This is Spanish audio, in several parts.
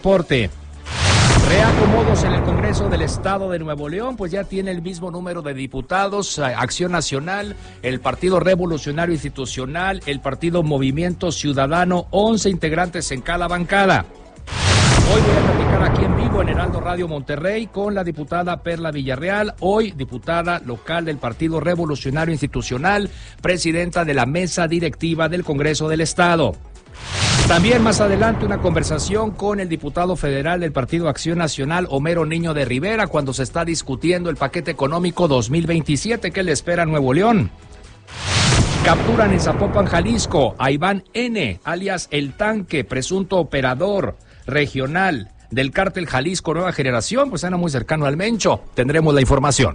Reporte. Reacomodos en el Congreso del Estado de Nuevo León, pues ya tiene el mismo número de diputados, Acción Nacional, el Partido Revolucionario Institucional, el Partido Movimiento Ciudadano, 11 integrantes en cada bancada. Hoy voy a platicar aquí en vivo en Heraldo Radio Monterrey con la diputada Perla Villarreal, hoy diputada local del Partido Revolucionario Institucional, presidenta de la mesa directiva del Congreso del Estado. También más adelante una conversación con el diputado federal del Partido Acción Nacional, Homero Niño de Rivera, cuando se está discutiendo el paquete económico 2027 que le espera a Nuevo León. Capturan en Zapopan, Jalisco, a Iván N., alias El Tanque, presunto operador regional del cártel Jalisco Nueva Generación, pues era muy cercano al Mencho. Tendremos la información.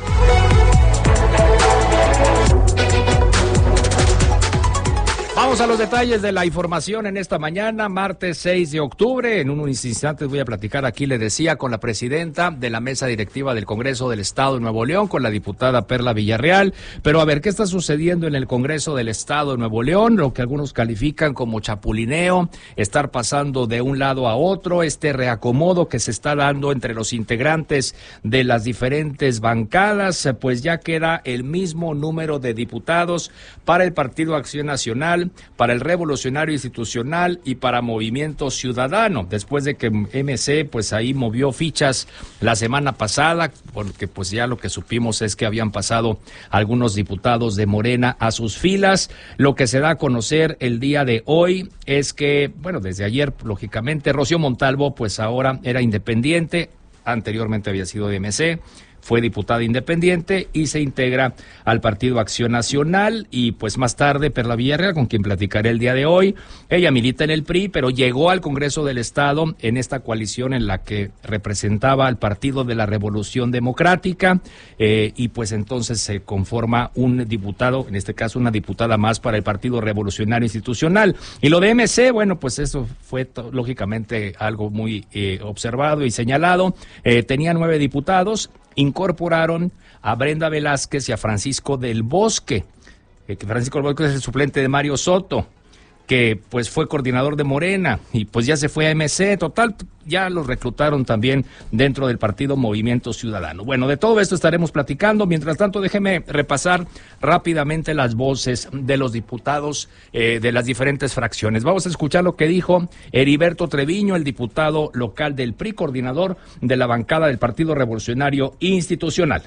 Vamos a los detalles de la información en esta mañana, martes 6 de octubre. En unos instantes voy a platicar aquí, le decía, con la presidenta de la mesa directiva del Congreso del Estado de Nuevo León, con la diputada Perla Villarreal. Pero a ver, ¿qué está sucediendo en el Congreso del Estado de Nuevo León? Lo que algunos califican como chapulineo, estar pasando de un lado a otro, este reacomodo que se está dando entre los integrantes de las diferentes bancadas, pues ya queda el mismo número de diputados para el Partido Acción Nacional, para el Revolucionario Institucional y para Movimiento Ciudadano, después de que MC pues ahí movió fichas la semana pasada, porque pues ya lo que supimos es que habían pasado algunos diputados de Morena a sus filas. Lo que se da a conocer el día de hoy es que, bueno, desde ayer, lógicamente, Rocío Montalvo pues ahora era independiente, anteriormente había sido de MC, fue diputada independiente y se integra al Partido Acción Nacional. Y pues más tarde Perla Villarreal, con quien platicaré el día de hoy, ella milita en el PRI, pero llegó al Congreso del Estado en esta coalición en la que representaba al Partido de la Revolución Democrática, y pues entonces se conforma un diputado, en este caso una diputada más para el Partido Revolucionario Institucional. Y lo de MC, bueno, pues eso fue lógicamente algo muy observado y señalado. Tenía 9 diputados, incorporaron a Brenda Velázquez y a Francisco del Bosque. Francisco del Bosque es el suplente de Mario Soto, que pues fue coordinador de Morena y pues ya se fue a MC. Total, ya los reclutaron también dentro del Partido Movimiento Ciudadano. Bueno, de todo esto estaremos platicando. Mientras tanto, déjeme repasar rápidamente las voces de los diputados de las diferentes fracciones. Vamos a escuchar lo que dijo Heriberto Treviño, el diputado local del PRI, coordinador de la bancada del Partido Revolucionario Institucional.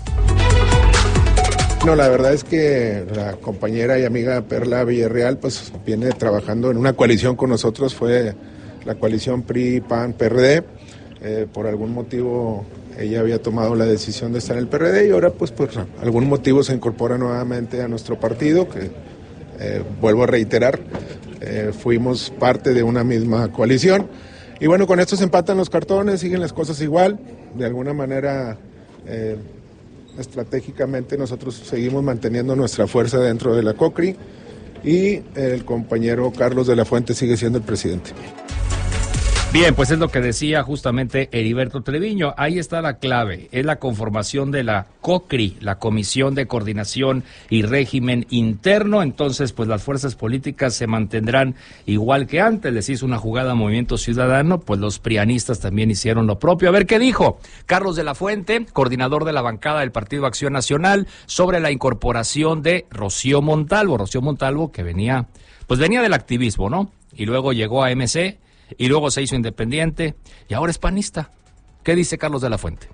No, la verdad es que la compañera y amiga Perla Villarreal pues viene trabajando en una coalición con nosotros, fue la coalición PRI-PAN-PRD. Por algún motivo ella había tomado la decisión de estar en el PRD y ahora pues por algún motivo se incorpora nuevamente a nuestro partido, que vuelvo a reiterar, fuimos parte de una misma coalición. Y bueno, con esto se empatan los cartones, siguen las cosas igual, de alguna manera estratégicamente nosotros seguimos manteniendo nuestra fuerza dentro de la COCRI y el compañero Carlos de la Fuente sigue siendo el presidente. Bien, pues es lo que decía justamente Heriberto Treviño. Ahí está la clave, es la conformación de la COCRI, la Comisión de Coordinación y Régimen Interno. Entonces, pues las fuerzas políticas se mantendrán igual que antes. Les hizo una jugada a Movimiento Ciudadano, pues los prianistas también hicieron lo propio. A ver qué dijo Carlos de la Fuente, coordinador de la bancada del Partido Acción Nacional, sobre la incorporación de Rocío Montalvo. Rocío Montalvo, que venía del activismo, ¿no? Y luego llegó a MC, y luego se hizo independiente, y ahora es panista. ¿Qué dice Carlos de la Fuente?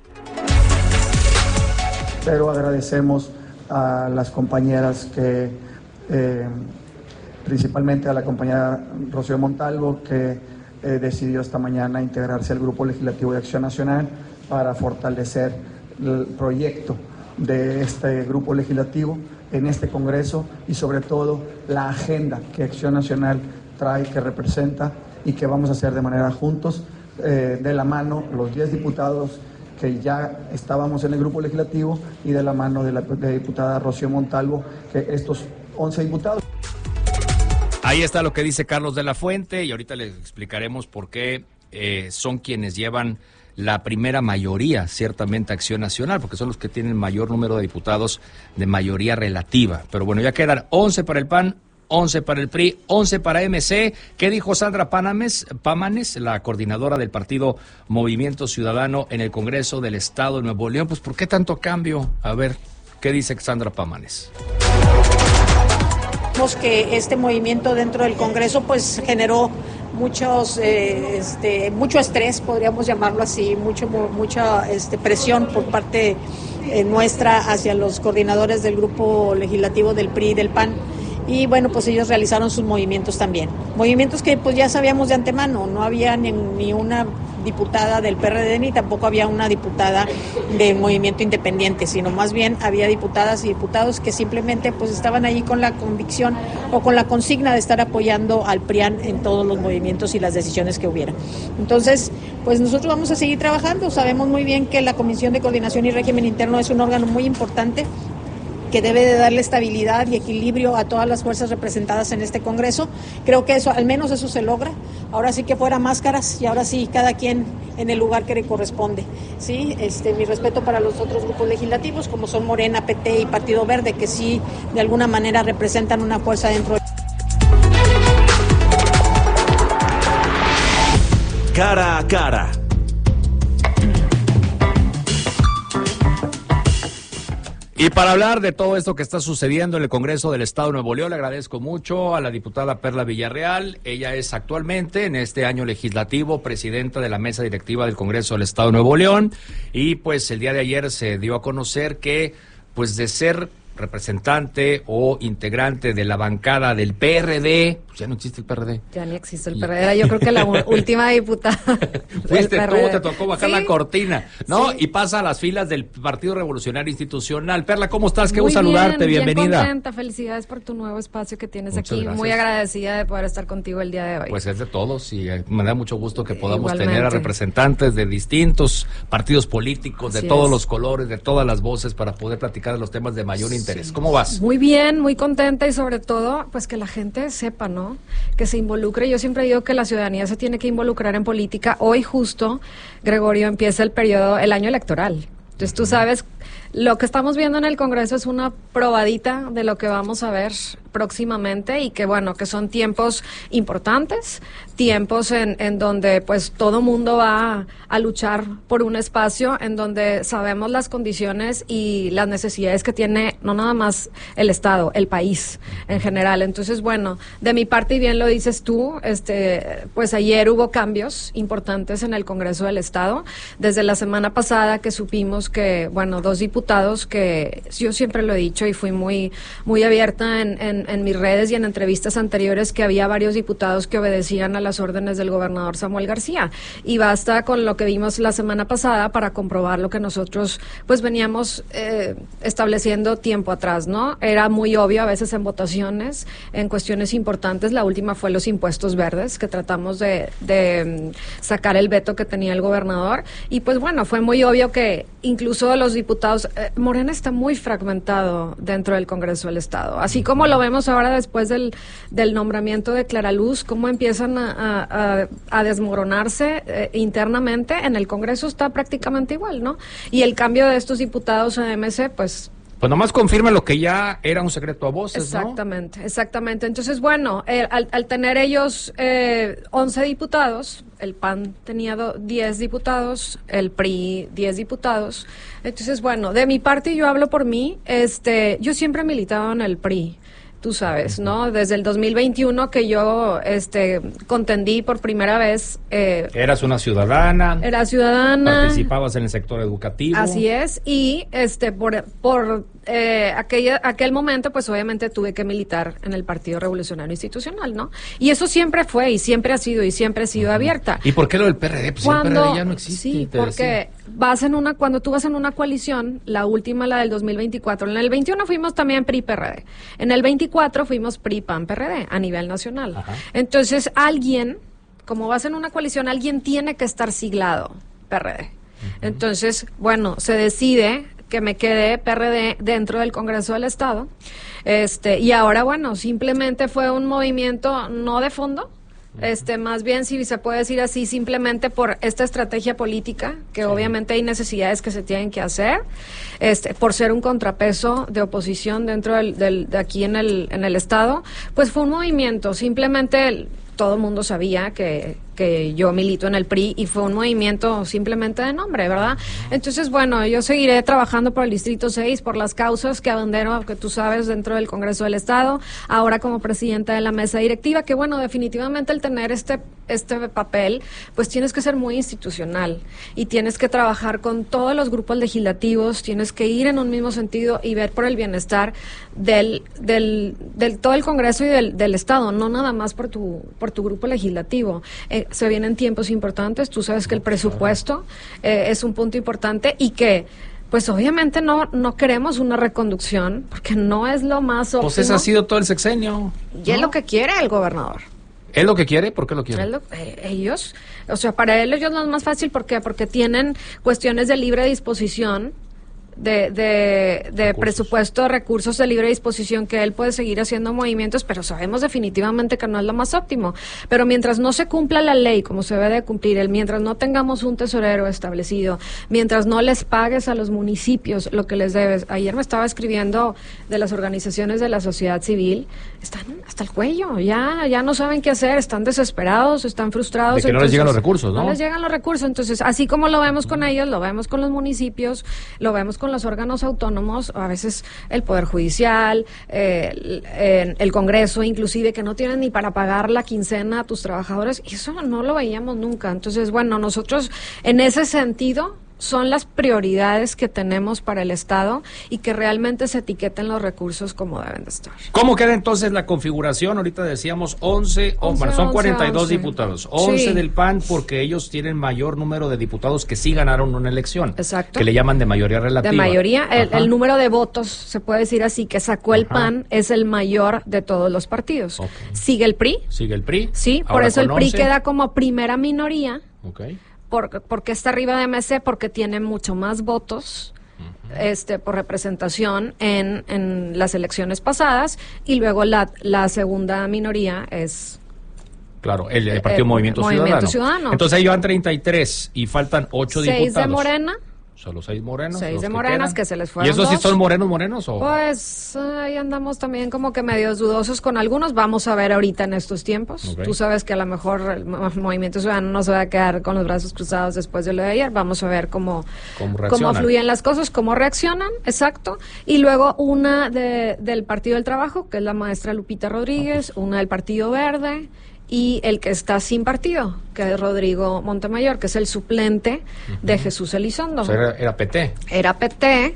Pero agradecemos a las compañeras que, principalmente a la compañera Rocío Montalvo, que decidió esta mañana integrarse al Grupo Legislativo de Acción Nacional para fortalecer el proyecto de este Grupo Legislativo en este Congreso y sobre todo la agenda que Acción Nacional trae, que representa y que vamos a hacer de manera juntos, de la mano los 10 diputados que ya estábamos en el grupo legislativo y de la mano de la diputada Rocío Montalvo, que estos 11 diputados. Ahí está lo que dice Carlos de la Fuente y ahorita les explicaremos por qué son quienes llevan la primera mayoría, ciertamente Acción Nacional, porque son los que tienen mayor número de diputados de mayoría relativa. Pero bueno, ya quedan 11 para el PAN, 11 para el PRI, 11 para MC. ¿Qué dijo Sandra Pámanes, la coordinadora del partido Movimiento Ciudadano en el Congreso del Estado de Nuevo León? Pues, ¿por qué tanto cambio? A ver, ¿qué dice Sandra Pámanes? Vemos que este movimiento dentro del Congreso pues generó mucho estrés, podríamos llamarlo así, mucha presión por parte nuestra hacia los coordinadores del grupo legislativo del PRI y del PAN. Y bueno, pues ellos realizaron sus movimientos también. Movimientos que pues ya sabíamos de antemano, no había ni una diputada del PRD ni tampoco había una diputada del Movimiento Independiente, sino más bien había diputadas y diputados que simplemente pues estaban allí con la convicción o con la consigna de estar apoyando al PRIAN en todos los movimientos y las decisiones que hubiera. Entonces, pues nosotros vamos a seguir trabajando, sabemos muy bien que la Comisión de Coordinación y Régimen Interno es un órgano muy importante que debe de darle estabilidad y equilibrio a todas las fuerzas representadas en este Congreso. Creo que eso, al menos eso se logra. Ahora sí que fuera máscaras y ahora sí cada quien en el lugar que le corresponde. Sí, mi respeto para los otros grupos legislativos como son Morena, PT y Partido Verde, que sí de alguna manera representan una fuerza dentro de... Cara a cara. Y para hablar de todo esto que está sucediendo en el Congreso del Estado de Nuevo León, le agradezco mucho a la diputada Perla Villarreal. Ella es actualmente, en este año legislativo, presidenta de la mesa directiva del Congreso del Estado de Nuevo León. Y pues el día de ayer se dio a conocer que, pues de ser representante o integrante de la bancada del PRD, pues ya no existe el PRD. Ya ni existe el PRD, era yo creo que la última diputada. Fuiste tú, te tocó bajar la cortina, ¿no? Sí. Y pasa a las filas del Partido Revolucionario Institucional. Perla, ¿cómo estás? Qué Muy gusto saludarte, bien bienvenida. Contenta, felicidades por tu nuevo espacio que tienes Muchas aquí. gracias. Muy agradecida de poder estar contigo el día de hoy. Pues es de todos y me da mucho gusto que podamos Igualmente. tener a representantes de distintos partidos políticos, de Así todos es. los colores, de todas las voces para poder platicar de los temas de mayor interés. ¿Cómo vas? Muy bien, muy contenta y sobre todo, pues que la gente sepa, ¿no? Que se involucre. Yo siempre digo que la ciudadanía se tiene que involucrar en política. Hoy justo, Gregorio, empieza el año electoral. Entonces tú sabes, lo que estamos viendo en el Congreso es una probadita de lo que vamos a ver próximamente y que bueno, que son tiempos importantes, tiempos en donde pues todo mundo va a luchar por un espacio en donde sabemos las condiciones y las necesidades que tiene no nada más el Estado, el país en general. Entonces bueno, de mi parte y bien lo dices tú, pues ayer hubo cambios importantes en el Congreso del Estado. Desde la semana pasada que supimos que, bueno, 2 diputados que yo siempre lo he dicho y fui muy abierta en mis redes y en entrevistas anteriores que había varios diputados que obedecían a las órdenes del gobernador Samuel García. Y basta con lo que vimos la semana pasada para comprobar lo que nosotros pues veníamos estableciendo tiempo atrás, ¿no? Era muy obvio a veces en votaciones, en cuestiones importantes. La última fue los impuestos verdes, que tratamos de sacar el veto que tenía el gobernador. Y pues bueno, fue muy obvio que incluso los diputados, Morena está muy fragmentado dentro del Congreso del Estado. Así como lo vemos ahora después del nombramiento de Clara Luz, cómo empiezan a desmoronarse internamente, en el Congreso está prácticamente igual, ¿no? Y el cambio de estos diputados a MC, pues nomás confirma lo que ya era un secreto a voces, exactamente, ¿no? Exactamente. Entonces, bueno, al tener ellos 11 diputados, el PAN tenía 10 diputados, el PRI 10 diputados. Entonces, bueno, de mi parte yo hablo por mí, yo siempre he militado en el PRI. Tú sabes, ¿no? Desde el 2021 que yo contendí por primera vez. Eras una ciudadana. Era ciudadana. Participabas en el sector educativo. Así es. Y por aquel momento, pues obviamente tuve que militar en el Partido Revolucionario Institucional, ¿no? Y eso siempre fue y siempre ha sido abierta. ¿Y por qué lo del PRD? Pues el PRD ya no existe. Sí, porque cuando tú vas en una coalición, la última, la del 2024, en el 21 fuimos también PRI-PRD, en el 24 fuimos PRI-PAN-PRD a nivel nacional. Ajá. Entonces como vas en una coalición, alguien tiene que estar siglado PRD. Uh-huh. Entonces, bueno, se decide que me quedé PRD dentro del Congreso del Estado, y ahora, bueno, simplemente fue un movimiento no de fondo, Más bien, si se puede decir así, simplemente por esta estrategia política, que obviamente hay necesidades que se tienen que hacer, por ser un contrapeso de oposición dentro de aquí en el Estado, pues fue un movimiento, simplemente todo el mundo sabía que yo milito en el PRI y fue un movimiento simplemente de nombre, ¿verdad? Entonces, bueno, yo seguiré trabajando por el Distrito 6, por las causas que abandero, que tú sabes, dentro del Congreso del Estado, ahora como presidenta de la mesa directiva, que bueno, definitivamente el tener este papel, pues tienes que ser muy institucional y tienes que trabajar con todos los grupos legislativos, tienes que ir en un mismo sentido y ver por el bienestar del todo el Congreso y del Estado, no nada más por tu grupo legislativo. Se vienen tiempos importantes, tú sabes que el presupuesto es un punto importante y que pues obviamente no queremos una reconducción porque no es lo más óptimo. Pues ese ha sido todo el sexenio. Y es lo que quiere el gobernador. ¿Es lo que quiere? ¿Por qué lo quiere? Ellos, o sea, para ellos no es más fácil, ¿por qué? Porque tienen cuestiones de libre disposición, de presupuesto, recursos de libre disposición, que él puede seguir haciendo movimientos, pero sabemos definitivamente que no es lo más óptimo. Pero mientras no se cumpla la ley como se debe de cumplir, mientras no tengamos un tesorero establecido, mientras no les pagues a los municipios lo que les debes. Ayer me estaba escribiendo de las organizaciones de la sociedad civil, están hasta el cuello, ya no saben qué hacer, están desesperados, están frustrados. De que no les llegan los recursos, ¿no? No les llegan los recursos, entonces así como lo vemos con ellos, lo vemos con los municipios, lo vemos con los órganos autónomos, a veces el Poder Judicial, el Congreso, inclusive, que no tienen ni para pagar la quincena a tus trabajadores, y eso no lo veíamos nunca. Entonces, bueno, nosotros en ese sentido son las prioridades que tenemos para el Estado y que realmente se etiqueten los recursos como deben de estar. ¿Cómo queda entonces la configuración? Ahorita decíamos 11, bueno, son 42 diputados, 11 del PAN, porque ellos tienen mayor número de diputados que sí ganaron una elección. Exacto. Que le llaman de mayoría relativa. De mayoría, el número de votos, se puede decir así, que sacó el PAN es el mayor de todos los partidos. Okay. ¿Sigue el PRI? Sigue el PRI. Sí, por eso el PRI queda como primera minoría. Okay. Porque está arriba de MC, porque tiene mucho más votos por representación en las elecciones pasadas, y luego la segunda minoría es... Claro, el partido Movimiento Ciudadano. Entonces ellos van 33 y faltan 8 diputados. 6 de Morena. Solo 6 morenos. 6 de morenas que se les fueron. ¿Y esos sí 2. son morenos o...? Pues ahí andamos también como que medios dudosos con algunos. Vamos a ver ahorita en estos tiempos. Okay. Tú sabes que a lo mejor el Movimiento Ciudadano no se va a quedar con los brazos cruzados después de lo de ayer. Vamos a ver cómo fluyen las cosas, cómo reaccionan, exacto. Y luego una del Partido del Trabajo, que es la maestra Lupita Rodríguez, una del Partido Verde, y el que está sin partido, que es Rodrigo Montemayor, que es el suplente de Jesús Elizondo. O sea, era PT. Era PT,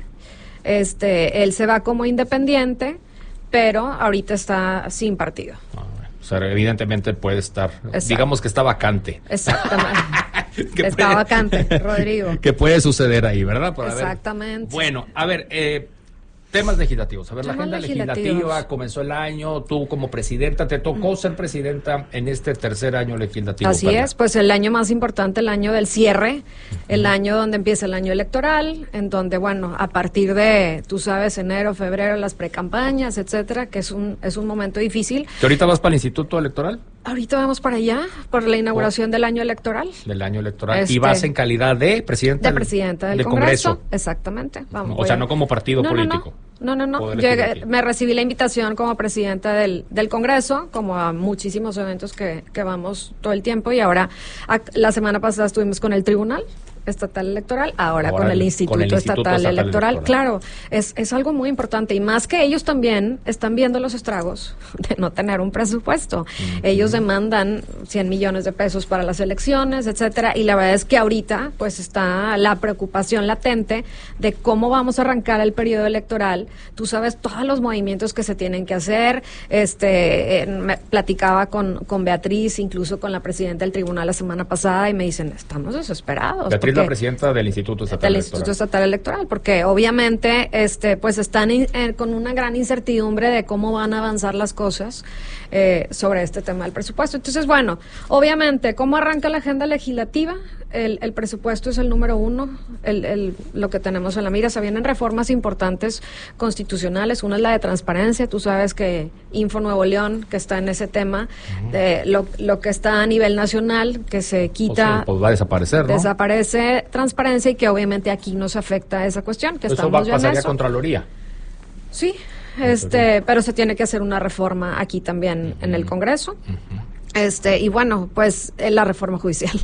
él se va como independiente, pero ahorita está sin partido. O sea, evidentemente puede estar, digamos que está vacante. Exactamente. Está vacante, Rodrigo. Que puede suceder ahí, ¿verdad? Exactamente. Bueno, a ver, temas legislativos. A ver, la agenda legislativa comenzó el año, tú como presidenta, te tocó ser presidenta en este tercer año legislativo. Así es, pues el año más importante, el año del cierre, el año donde empieza el año electoral, en donde, bueno, a partir de, tú sabes, enero, febrero, las precampañas, etcétera, que es un momento difícil. ¿Que ahorita vas para el Instituto Electoral? Ahorita vamos para allá, por la inauguración del año electoral. Del año electoral. ¿Y vas en calidad de presidenta? De presidenta del Congreso. Exactamente. Vamos, o sea, no como partido político. No. Me recibí la invitación como presidenta del Congreso, como a muchísimos eventos que vamos todo el tiempo, y ahora la semana pasada estuvimos con el Tribunal Estatal Electoral, ahora con el Instituto Estatal Electoral. Claro, es algo muy importante, y más que ellos también están viendo los estragos de no tener un presupuesto. Ellos demandan 100 millones de pesos para las elecciones, etcétera, y la verdad es que ahorita pues está la preocupación latente de cómo vamos a arrancar el periodo electoral. Tú sabes todos los movimientos que se tienen que hacer. Me platicaba con Beatriz, incluso con la presidenta del tribunal la semana pasada, y me dicen, estamos desesperados. Beatriz, la presidenta del Instituto Estatal Electoral, porque obviamente pues están con una gran incertidumbre de cómo van a avanzar las cosas sobre este tema del presupuesto. Entonces, bueno, obviamente, ¿cómo arranca la agenda legislativa? el presupuesto es el número uno, lo que tenemos en la mira. Se vienen reformas importantes constitucionales. Una es la de transparencia. Tú sabes que Info Nuevo León, que está en ese tema, lo que está a nivel nacional, que se quita, pues va a desaparecer, ¿no? Desaparece transparencia y que obviamente aquí nos afecta esa cuestión. Que eso estamos ya en pasaría a eso. Contraloría. Sí, pero se tiene que hacer una reforma aquí también en el Congreso. Y bueno, pues la reforma judicial.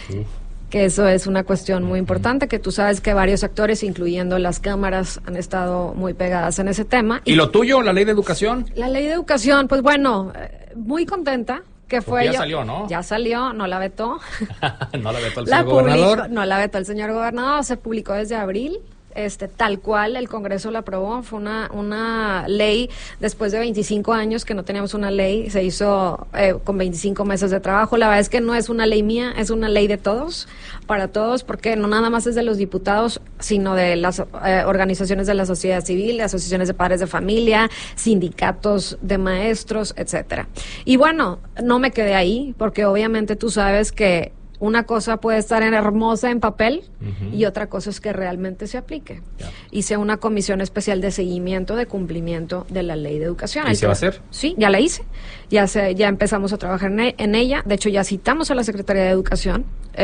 Que eso es una cuestión muy importante, que tú sabes que varios actores, incluyendo las cámaras, han estado muy pegadas en ese tema. ¿Y lo tuyo, la ley de educación? La ley de educación, pues bueno, muy contenta. Que fue ya salió, ¿no? Ya salió, no la vetó. No la vetó el señor gobernador. No la vetó el señor gobernador, se publicó desde abril. Tal cual el Congreso la aprobó, fue una ley después de 25 años que no teníamos una ley, se hizo con 25 meses de trabajo. La verdad es que no es una ley mía, es una ley de todos, para todos, porque no nada más es de los diputados, sino de las organizaciones de la sociedad civil, asociaciones de padres de familia, sindicatos de maestros, etcétera. Y bueno, no me quedé ahí, porque obviamente tú sabes que una cosa puede estar hermosa en papel y otra cosa es que realmente se aplique. Hice una comisión especial de seguimiento, de cumplimiento de la ley de educación. ¿Y se va a hacer? Sí, ya la hice. Ya empezamos a trabajar en ella. De hecho, ya citamos a la Secretaría de Educación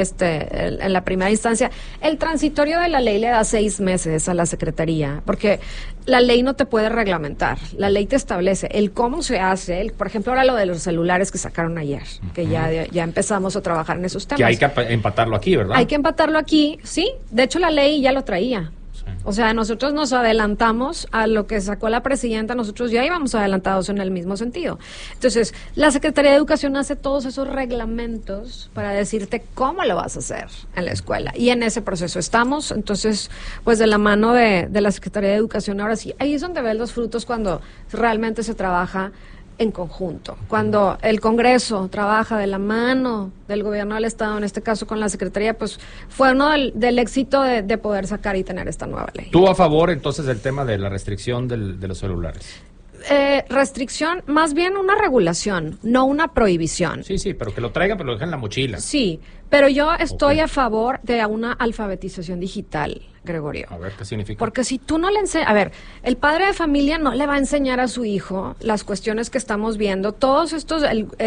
en la primera instancia. El transitorio de la ley le da 6 meses a la Secretaría, porque la ley no te puede reglamentar. La ley te establece el cómo se hace. Por ejemplo, ahora lo de los celulares que sacaron ayer, que ya empezamos a trabajar en esos temas. Que hay que empatarlo aquí, ¿verdad? Hay que empatarlo aquí, sí. De hecho, la ley ya lo traía. Sí. O sea, nosotros nos adelantamos a lo que sacó la presidenta, nosotros ya íbamos adelantados en el mismo sentido. Entonces, la Secretaría de Educación hace todos esos reglamentos para decirte cómo lo vas a hacer en la escuela. Y en ese proceso estamos. Entonces, pues de la mano de la Secretaría de Educación, ahora sí, ahí es donde ves los frutos cuando realmente se trabaja en conjunto. Cuando el Congreso trabaja de la mano del gobierno del Estado, en este caso con la Secretaría, pues fue uno del éxito de poder sacar y tener esta nueva ley. ¿Tú a favor entonces del tema de la restricción de los celulares? Restricción, más bien una regulación, no una prohibición. Sí, pero que lo traigan, pero lo dejen en la mochila. Sí, pero yo estoy a favor de una alfabetización digital, Gregorio. A ver, ¿qué significa? Porque si tú no le enseñas... A ver, el padre de familia no le va a enseñar a su hijo las cuestiones que estamos viendo, todos estos...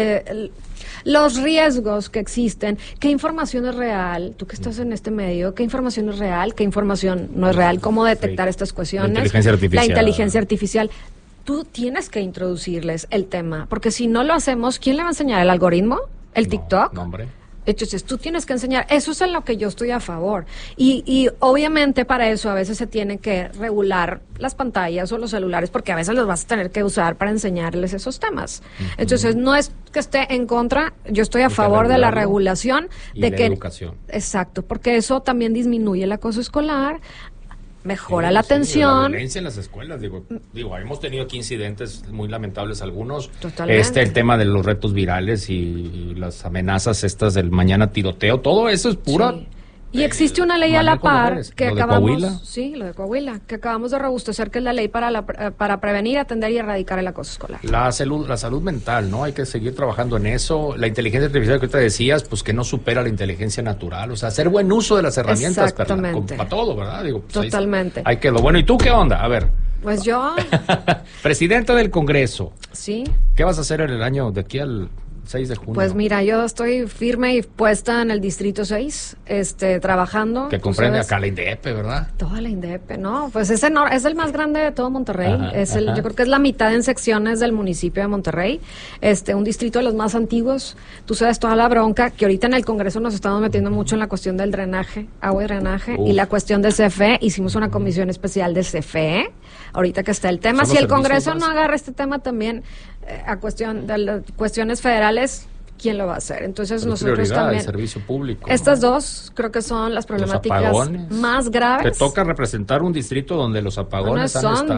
los riesgos que existen, qué información es real, tú que estás en este medio, qué información es real, qué información no es real, cómo detectar estas cuestiones. La inteligencia artificial. La inteligencia artificial. Tú tienes que introducirles el tema, porque si no lo hacemos, ¿quién le va a enseñar? ¿El algoritmo? ¿El TikTok? No, hombre. Entonces, tú tienes que enseñar. Eso es en lo que yo estoy a favor. Y obviamente para eso a veces se tienen que regular las pantallas o los celulares, porque a veces los vas a tener que usar para enseñarles esos temas. Entonces, no es que esté en contra, yo estoy a favor de la regulación. Y de la que educación. Exacto, porque eso también disminuye el acoso escolar, mejora la atención. La violencia en las escuelas, digo, hemos tenido aquí incidentes muy lamentables algunos. Totalmente. El tema de los retos virales y las amenazas estas del mañana tiroteo, todo eso es pura... Sí. Y existe una ley a la par que ¿Lo de acabamos, Coahuila? Sí, lo de Coahuila, que acabamos de robustecer, que es la ley para prevenir, atender y erradicar el acoso escolar. La salud mental, ¿no? Hay que seguir trabajando en eso. La inteligencia artificial que te decías, pues que no supera la inteligencia natural. O sea, hacer buen uso de las herramientas para todo, ¿verdad? Digo, pues totalmente. Ahí quedó. Bueno, ¿y tú qué onda? A ver. Pues yo... Presidenta del Congreso. Sí. ¿Qué vas a hacer en el año de aquí al 6 de junio? Pues mira, yo estoy firme y puesta en el Distrito 6, trabajando. Que comprende acá la INDEP, ¿verdad? Toda la INDEP, ¿no? Pues es el más grande de todo Monterrey. Yo creo que es la mitad en secciones del municipio de Monterrey. Un distrito de los más antiguos. Tú sabes toda la bronca que ahorita en el Congreso nos estamos metiendo mucho en la cuestión del drenaje, agua y drenaje, y la cuestión de CFE. Hicimos una comisión especial de CFE, ahorita que está el tema. Si el Congreso no agarra este tema también, a cuestión de las cuestiones federales, ¿quién lo va a hacer? Entonces nosotros también... El servicio público. Estas dos creo que son las problemáticas más graves. Te toca representar un distrito donde los apagones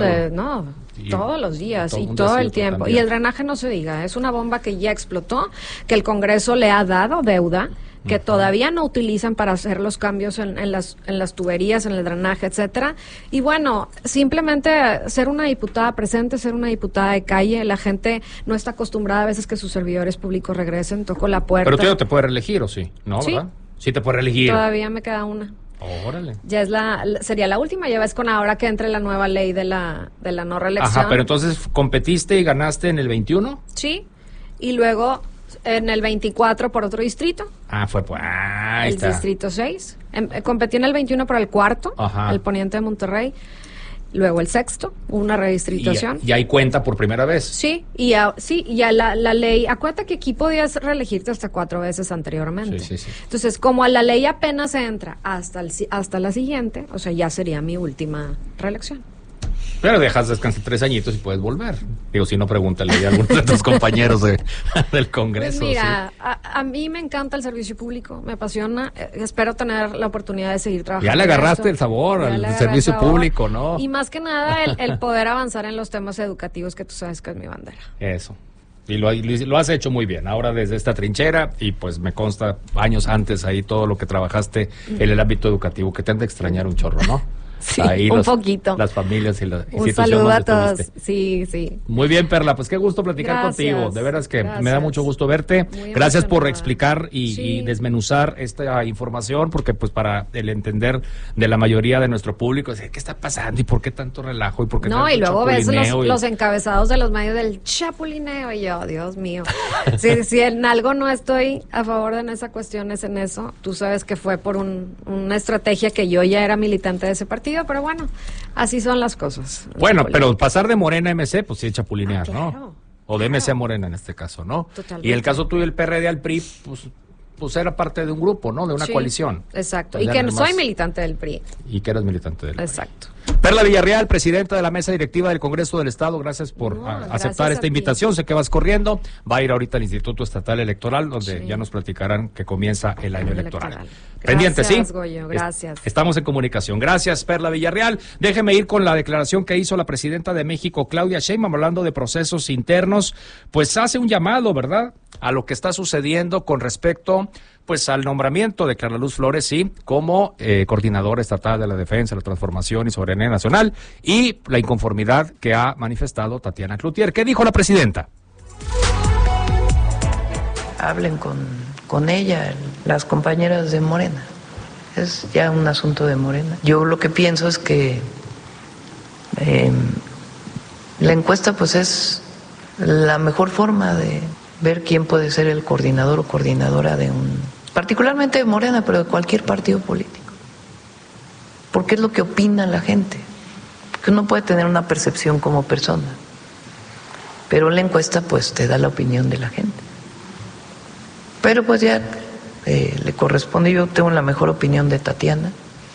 todos los días y todo el tiempo. También. Y el drenaje no se diga, es una bomba que ya explotó, que el Congreso le ha dado deuda, que todavía no utilizan para hacer los cambios en las tuberías, en el drenaje, etcétera. Y bueno, simplemente ser una diputada presente, ser una diputada de calle, la gente no está acostumbrada a veces que sus servidores públicos regresen, toco la puerta. Pero tú ya te puedes reelegir, ¿o sí? ¿No, sí, verdad? Sí te puedes reelegir. Todavía me queda una. Órale. Ya sería la última, ya ves con ahora que entre la nueva ley de la no reelección. Ajá, pero entonces competiste y ganaste en el 21. Sí, y luego en el 24 por otro distrito. Fue pues, ahí el está. distrito 6. Competí en el 21 por el cuarto, Ajá. el poniente de Monterrey. Luego el sexto, una redistritación. Y ahí cuenta por primera vez. Sí, y ya la ley, acuérdate que aquí podías reelegirte hasta 4 veces anteriormente. Sí. Entonces, como a la ley apenas entra hasta la siguiente, o sea, ya sería mi última reelección. Pero dejas descansar 3 añitos y puedes volver. Digo, si no, pregúntale a algunos de tus compañeros del Congreso. Pues mira, ¿sí? a mí me encanta el servicio público, me apasiona, espero tener la oportunidad de seguir trabajando. Ya le agarraste el sabor al servicio público, ¿no? Y más que nada el poder avanzar en los temas educativos, que tú sabes que es mi bandera. Eso. Y lo has hecho muy bien. Ahora desde esta trinchera, y pues me consta años antes ahí todo lo que trabajaste en el ámbito educativo, que te han de extrañar un chorro, ¿no? Sí, ahí un poquito. Las familias y la Un institución saludo donde a todos. estuviste. Sí. Muy bien, Perla, pues qué gusto platicar Gracias, contigo. De veras que gracias. me da mucho gusto verte. Muy Gracias por emocionada. explicar y Sí. desmenuzar esta información, porque pues para el entender de la mayoría de nuestro público, es, ¿qué está pasando? ¿Y por qué tanto relajo? ¿Y por qué No, tanto y luego ves chapulineo? los encabezados de los medios del chapulineo y yo, Dios mío. Si en algo no estoy a favor de esa cuestión es en eso. Tú sabes que fue por una estrategia que yo ya era militante de ese partido, pero bueno, así son las cosas. Bueno, pero pasar de Morena a MC, pues sí es chapulinear, claro, ¿no? O de MC a Morena en este caso, ¿no? Totalmente. Y el caso tuyo, el PRD al PRI, pues era parte de un grupo, ¿no? De una Sí, coalición. Exacto. Pues Y ya que nada soy más. militante del PRI. Y que eras militante del PRI. Exacto. Perla Villarreal, presidenta de la mesa directiva del Congreso del Estado, gracias por Gracias aceptar a esta ti. invitación. Sé que vas corriendo, va a ir ahorita al Instituto Estatal Electoral, donde Sí. ya nos platicarán que comienza el año electoral. Gracias, Pendiente, ¿sí? Goyo, gracias. Estamos en comunicación. Gracias, Perla Villarreal. Déjeme ir con la declaración que hizo la presidenta de México, Claudia Sheinbaum, hablando de procesos internos. Pues hace un llamado, ¿verdad?, a lo que está sucediendo con respecto pues al nombramiento de Clara Luz Flores, sí, como coordinadora estatal de la defensa, la transformación y soberanía nacional, y la inconformidad que ha manifestado Tatiana Cloutier. ¿Qué dijo la presidenta? Hablen con ella, las compañeras de Morena. Es ya un asunto de Morena. Yo lo que pienso es que la encuesta pues es la mejor forma de ver quién puede ser el coordinador o coordinadora de particularmente de Morena, pero de cualquier partido político. Porque es lo que opina la gente. Porque uno puede tener una percepción como persona, pero la encuesta pues te da la opinión de la gente. Pero pues ya le corresponde, yo tengo la mejor opinión de Tatiana,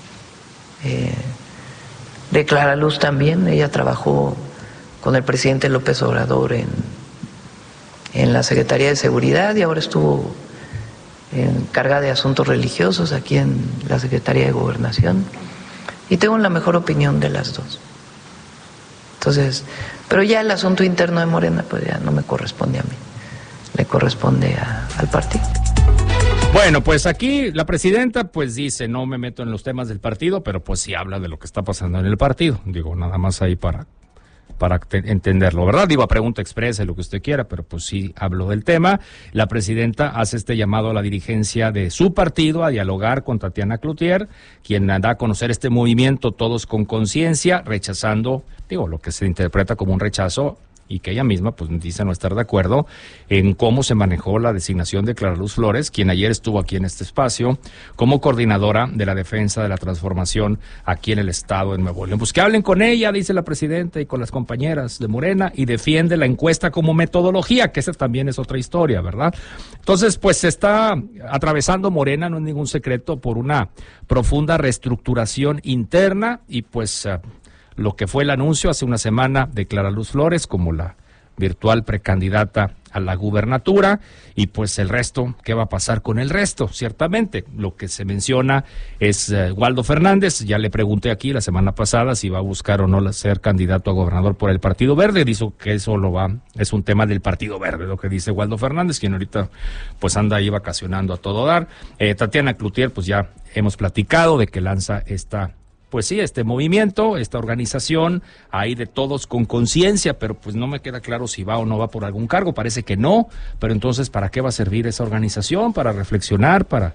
de Clara Luz también. Ella trabajó con el presidente López Obrador en la Secretaría de Seguridad y ahora estuvo encargada de asuntos religiosos aquí en la Secretaría de Gobernación, y tengo la mejor opinión de las dos. Entonces, pero ya el asunto interno de Morena pues ya no me corresponde a mí, le corresponde al partido. Bueno, pues aquí la presidenta pues dice, no me meto en los temas del partido, pero pues sí habla de lo que está pasando en el partido. Digo, nada más ahí para entenderlo, ¿verdad? Digo, a pregunta expresa, lo que usted quiera, pero pues sí hablo del tema. La presidenta hace este llamado a la dirigencia de su partido a dialogar con Tatiana Cloutier, quien da a conocer este movimiento Todos con Conciencia, rechazando, digo, lo que se interpreta como un rechazo, y que ella misma pues dice no estar de acuerdo en cómo se manejó la designación de Clara Luz Flores, quien ayer estuvo aquí en este espacio como coordinadora de la defensa de la transformación aquí en el estado de Nuevo León. Pues que hablen con ella, dice la presidenta, y con las compañeras de Morena, y defiende la encuesta como metodología, que esa también es otra historia, ¿verdad? Entonces, pues se está atravesando Morena, no es ningún secreto, por una profunda reestructuración interna, y pues lo que fue el anuncio hace una semana de Clara Luz Flores como la virtual precandidata a la gubernatura, y pues el resto, ¿qué va a pasar con el resto? Ciertamente, lo que se menciona es Waldo Fernández. Ya le pregunté aquí la semana pasada si va a buscar o no ser candidato a gobernador por el Partido Verde. Dijo que eso es un tema del Partido Verde, lo que dice Waldo Fernández, quien ahorita pues anda ahí vacacionando a todo dar. Tatiana Cloutier, pues ya hemos platicado de que lanza pues sí, este movimiento, esta organización, ahí de Todos con Conciencia, pero pues no me queda claro si va o no va por algún cargo, parece que no, pero entonces, ¿para qué va a servir esa organización? Para reflexionar, para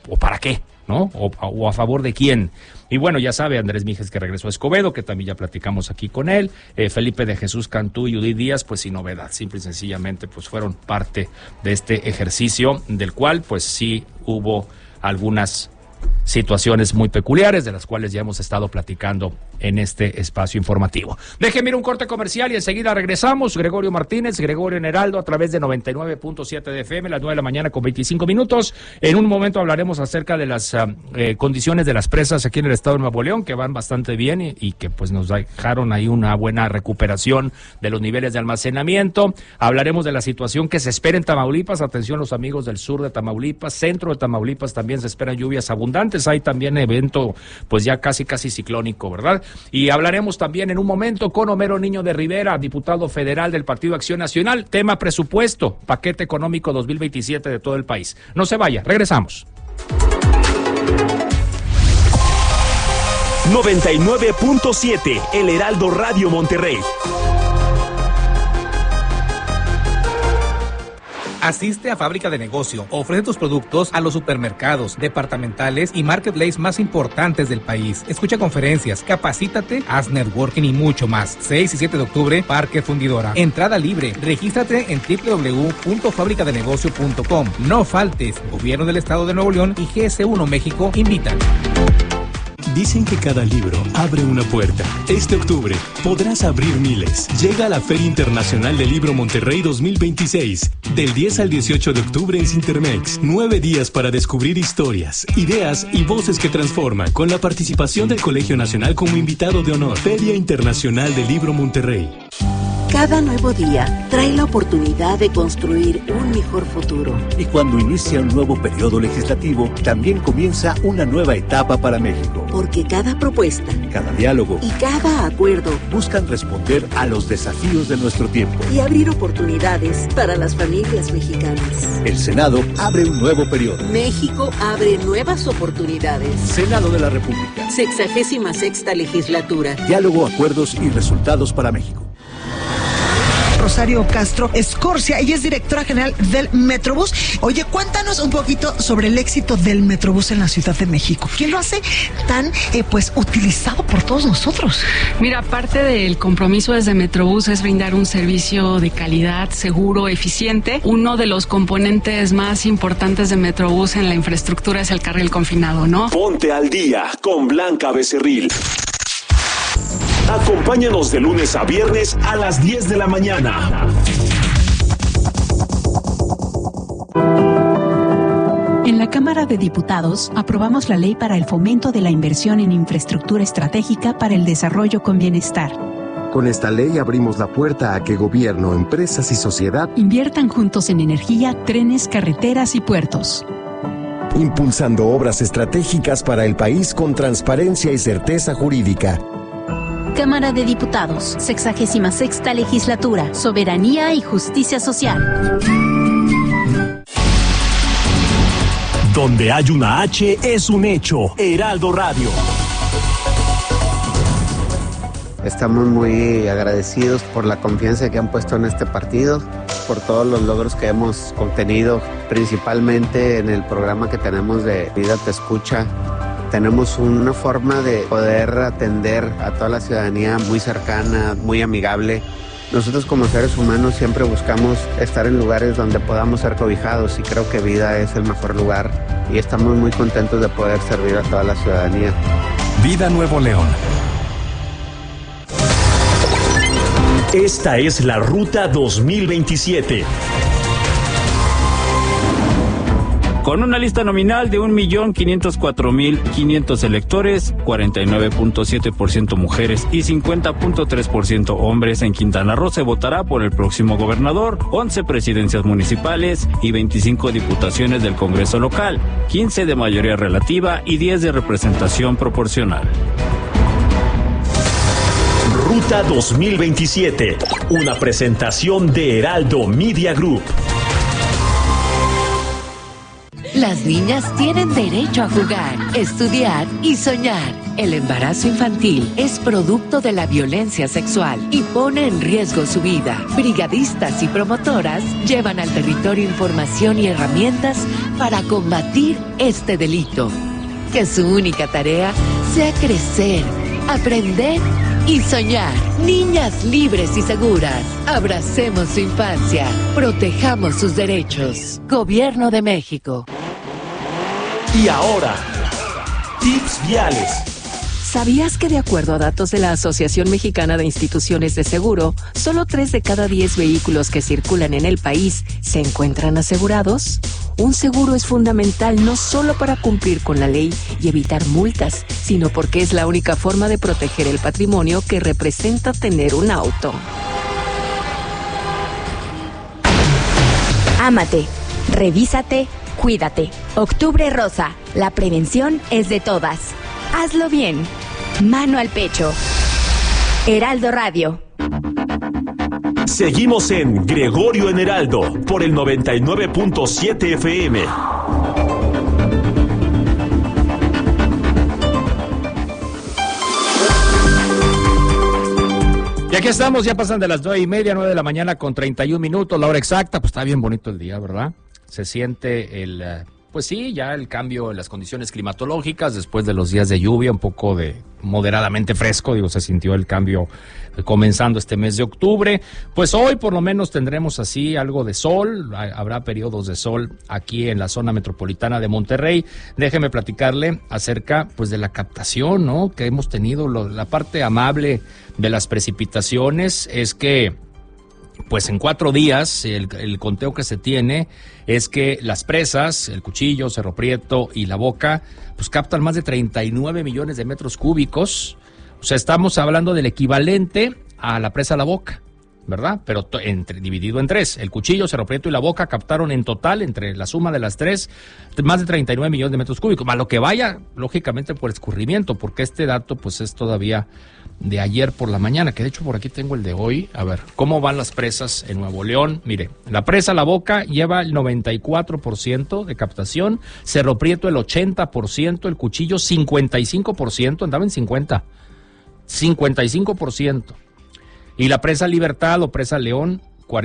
o para qué, ¿no? O a favor de quién. Y bueno, ya sabe Andrés Mijes que regresó a Escobedo, que también ya platicamos aquí con él. Felipe de Jesús Cantú y Judith Díaz, pues sin novedad, simple y sencillamente pues fueron parte de este ejercicio, del cual pues sí hubo algunas situaciones muy peculiares, de las cuales ya hemos estado platicando en este espacio informativo. Déjeme ir un corte comercial y enseguida regresamos. Gregorio Martínez, Gregorio en Heraldo, a través de 99.7 de FM, las 9 de la mañana con 25 minutos. En un momento hablaremos acerca de las condiciones de las presas aquí en el estado de Nuevo León, que van bastante bien y que pues nos dejaron ahí una buena recuperación de los niveles de almacenamiento. Hablaremos de la situación que se espera en Tamaulipas. Atención los amigos del sur de Tamaulipas, centro de Tamaulipas, también se esperan lluvias abundantes. Hay también evento pues ya casi ciclónico, ¿verdad? Y hablaremos también en un momento con Homero Niño de Rivera, diputado federal del Partido Acción Nacional, tema presupuesto, paquete económico 2027 de todo el país. No se vaya, regresamos. 99.7, El Heraldo Radio Monterrey. Asiste a Fábrica de Negocio. Ofrece tus productos a los supermercados, departamentales y marketplace más importantes del país. Escucha conferencias, capacítate, haz networking y mucho más. 6 y 7 de octubre, Parque Fundidora. Entrada libre. Regístrate en www.fabricadenegocio.com. No faltes. Gobierno del Estado de Nuevo León y GS1 México invitan. Dicen que cada libro abre una puerta. Este octubre podrás abrir miles. Llega a la Feria Internacional del Libro Monterrey 2026. Del 10 al 18 de octubre en Cintermex. 9 días para descubrir historias, ideas y voces que transforman. Con la participación del Colegio Nacional como invitado de honor. Feria Internacional del Libro Monterrey. Cada nuevo día trae la oportunidad de construir un mejor futuro. Y cuando inicia un nuevo periodo legislativo, también comienza una nueva etapa para México. Porque cada propuesta, cada diálogo y cada acuerdo buscan responder a los desafíos de nuestro tiempo y abrir oportunidades para las familias mexicanas. El Senado abre un nuevo periodo. México abre nuevas oportunidades. Senado de la República. 66ª legislatura. Diálogo, acuerdos y resultados para México. Rosario Castro Escorcia, ella es directora general del Metrobús. Oye, cuéntanos un poquito sobre el éxito del Metrobús en la Ciudad de México. ¿Quién lo hace tan utilizado por todos nosotros? Mira, parte del compromiso desde Metrobús es brindar un servicio de calidad, seguro, eficiente. Uno de los componentes más importantes de Metrobús en la infraestructura es el carril confinado, ¿no? Ponte al día con Blanca Becerril. Acompáñanos de lunes a viernes a las 10 de la mañana. En la Cámara de Diputados aprobamos la ley para el fomento de la inversión en infraestructura estratégica para el desarrollo con bienestar. Con esta ley abrimos la puerta a que gobierno, empresas y sociedad inviertan juntos en energía, trenes, carreteras y puertos. Impulsando obras estratégicas para el país con transparencia y certeza jurídica. Cámara de Diputados, 66ª Legislatura, Soberanía y Justicia Social. Donde hay una H es un hecho. Heraldo Radio. Estamos muy agradecidos por la confianza que han puesto en este partido, por todos los logros que hemos obtenido, principalmente en el programa que tenemos de Vida Te Escucha. Tenemos una forma de poder atender a toda la ciudadanía muy cercana, muy amigable. Nosotros como seres humanos siempre buscamos estar en lugares donde podamos ser cobijados y creo que Vida es el mejor lugar y estamos muy contentos de poder servir a toda la ciudadanía. Vida Nuevo León. Esta es la Ruta 2027. Con una lista nominal de 1.504.500 electores, 49.7% mujeres y 50.3% hombres, en Quintana Roo se votará por el próximo gobernador, 11 presidencias municipales y 25 diputaciones del Congreso local, 15 de mayoría relativa y 10 de representación proporcional. Ruta 2027, una presentación de Heraldo Media Group. Las niñas tienen derecho a jugar, estudiar y soñar. El embarazo infantil es producto de la violencia sexual y pone en riesgo su vida. Brigadistas y promotoras llevan al territorio información y herramientas para combatir este delito. Que su única tarea sea crecer, aprender y soñar. Niñas libres y seguras. Abracemos su infancia. Protejamos sus derechos. Gobierno de México. Y ahora, tips viales. ¿Sabías que de acuerdo a datos de la Asociación Mexicana de Instituciones de Seguro, solo 3 de cada 10 vehículos que circulan en el país se encuentran asegurados? Un seguro es fundamental no solo para cumplir con la ley y evitar multas, sino porque es la única forma de proteger el patrimonio que representa tener un auto. Ámate, revísate, cuídate. Octubre Rosa, la prevención es de todas. Hazlo bien. Mano al pecho. Heraldo Radio. Seguimos en Gregorio en Heraldo por el 99.7 FM. Y aquí estamos, ya pasan de las 9:30, 9 de la mañana con 31 minutos, la hora exacta. Pues está bien bonito el día, ¿verdad? Se siente pues sí, ya el cambio en las condiciones climatológicas después de los días de lluvia, un poco de moderadamente fresco, se sintió el cambio comenzando este mes de octubre. Pues hoy por lo menos tendremos así algo de sol, habrá periodos de sol aquí en la zona metropolitana de Monterrey. Déjeme platicarle acerca pues de la captación, ¿no?, que hemos tenido. La parte amable de las precipitaciones es que pues en 4 días el conteo que se tiene es que las presas, el Cuchillo, Cerro Prieto y La Boca, pues captan más de 39 millones de metros cúbicos. O sea, estamos hablando del equivalente a la presa La Boca, ¿verdad? Pero dividido en 3. El Cuchillo, Cerro Prieto y La Boca captaron en total, entre la suma de las 3, más de 39 millones de metros cúbicos, más lo que vaya, lógicamente, por escurrimiento, porque este dato pues es todavía de ayer por la mañana, que de hecho por aquí tengo el de hoy. A ver, ¿cómo van las presas en Nuevo León? Mire, la presa La Boca lleva el 94% de captación, Cerro Prieto el 80%, el Cuchillo 55%, andaba en 55%. Y la presa Libertad o presa León,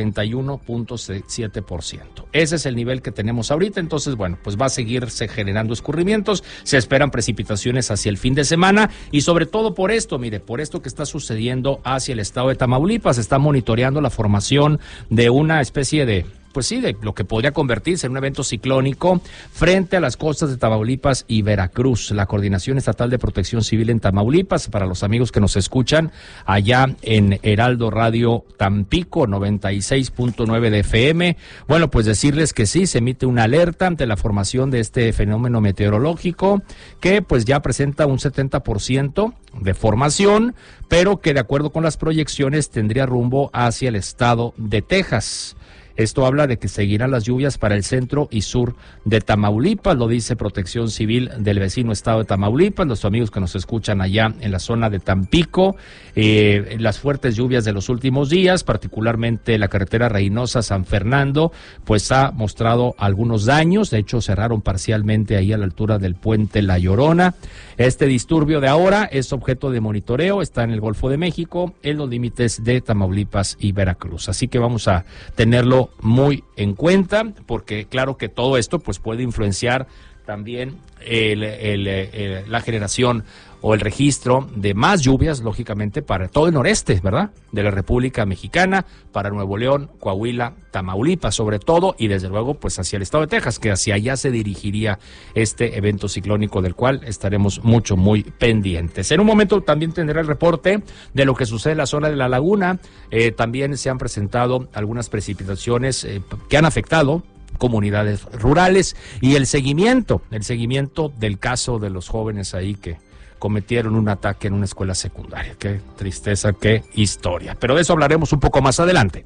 41.7%. Ese es el nivel que tenemos ahorita. Entonces, bueno, pues va a seguirse generando escurrimientos. Se esperan precipitaciones hacia el fin de semana y sobre todo por esto, mire, por esto que está sucediendo hacia el estado de Tamaulipas. Se está monitoreando la formación de una especie de, pues sí, de lo que podría convertirse en un evento ciclónico frente a las costas de Tamaulipas y Veracruz. La Coordinación Estatal de Protección Civil en Tamaulipas, para los amigos que nos escuchan allá en Heraldo Radio Tampico, 96.9 de FM. Bueno, pues decirles que sí, se emite una alerta ante la formación de este fenómeno meteorológico que pues ya presenta un 70% de formación, pero que de acuerdo con las proyecciones tendría rumbo hacia el estado de Texas. Esto habla de que seguirán las lluvias para el centro y sur de Tamaulipas, lo dice Protección Civil del vecino estado de Tamaulipas. Los amigos que nos escuchan allá en la zona de Tampico, las fuertes lluvias de los últimos días, particularmente la carretera Reynosa-San Fernando, pues ha mostrado algunos daños. De hecho, cerraron parcialmente ahí a la altura del puente La Llorona. Este disturbio de ahora es objeto de monitoreo, está en el Golfo de México, en los límites de Tamaulipas y Veracruz. Así que vamos a tenerlo muy en cuenta, porque claro que todo esto pues puede influenciar también la generación o el registro de más lluvias, lógicamente, para todo el noreste, ¿verdad?, de la República Mexicana, para Nuevo León, Coahuila, Tamaulipas, sobre todo, y desde luego, pues hacia el estado de Texas, que hacia allá se dirigiría este evento ciclónico, del cual estaremos muy pendientes. En un momento también tendré el reporte de lo que sucede en la zona de La Laguna. También se han presentado algunas precipitaciones que han afectado comunidades rurales, y el seguimiento del caso de los jóvenes ahí que cometieron un ataque en una escuela secundaria. Qué tristeza, qué historia. Pero de eso hablaremos un poco más adelante.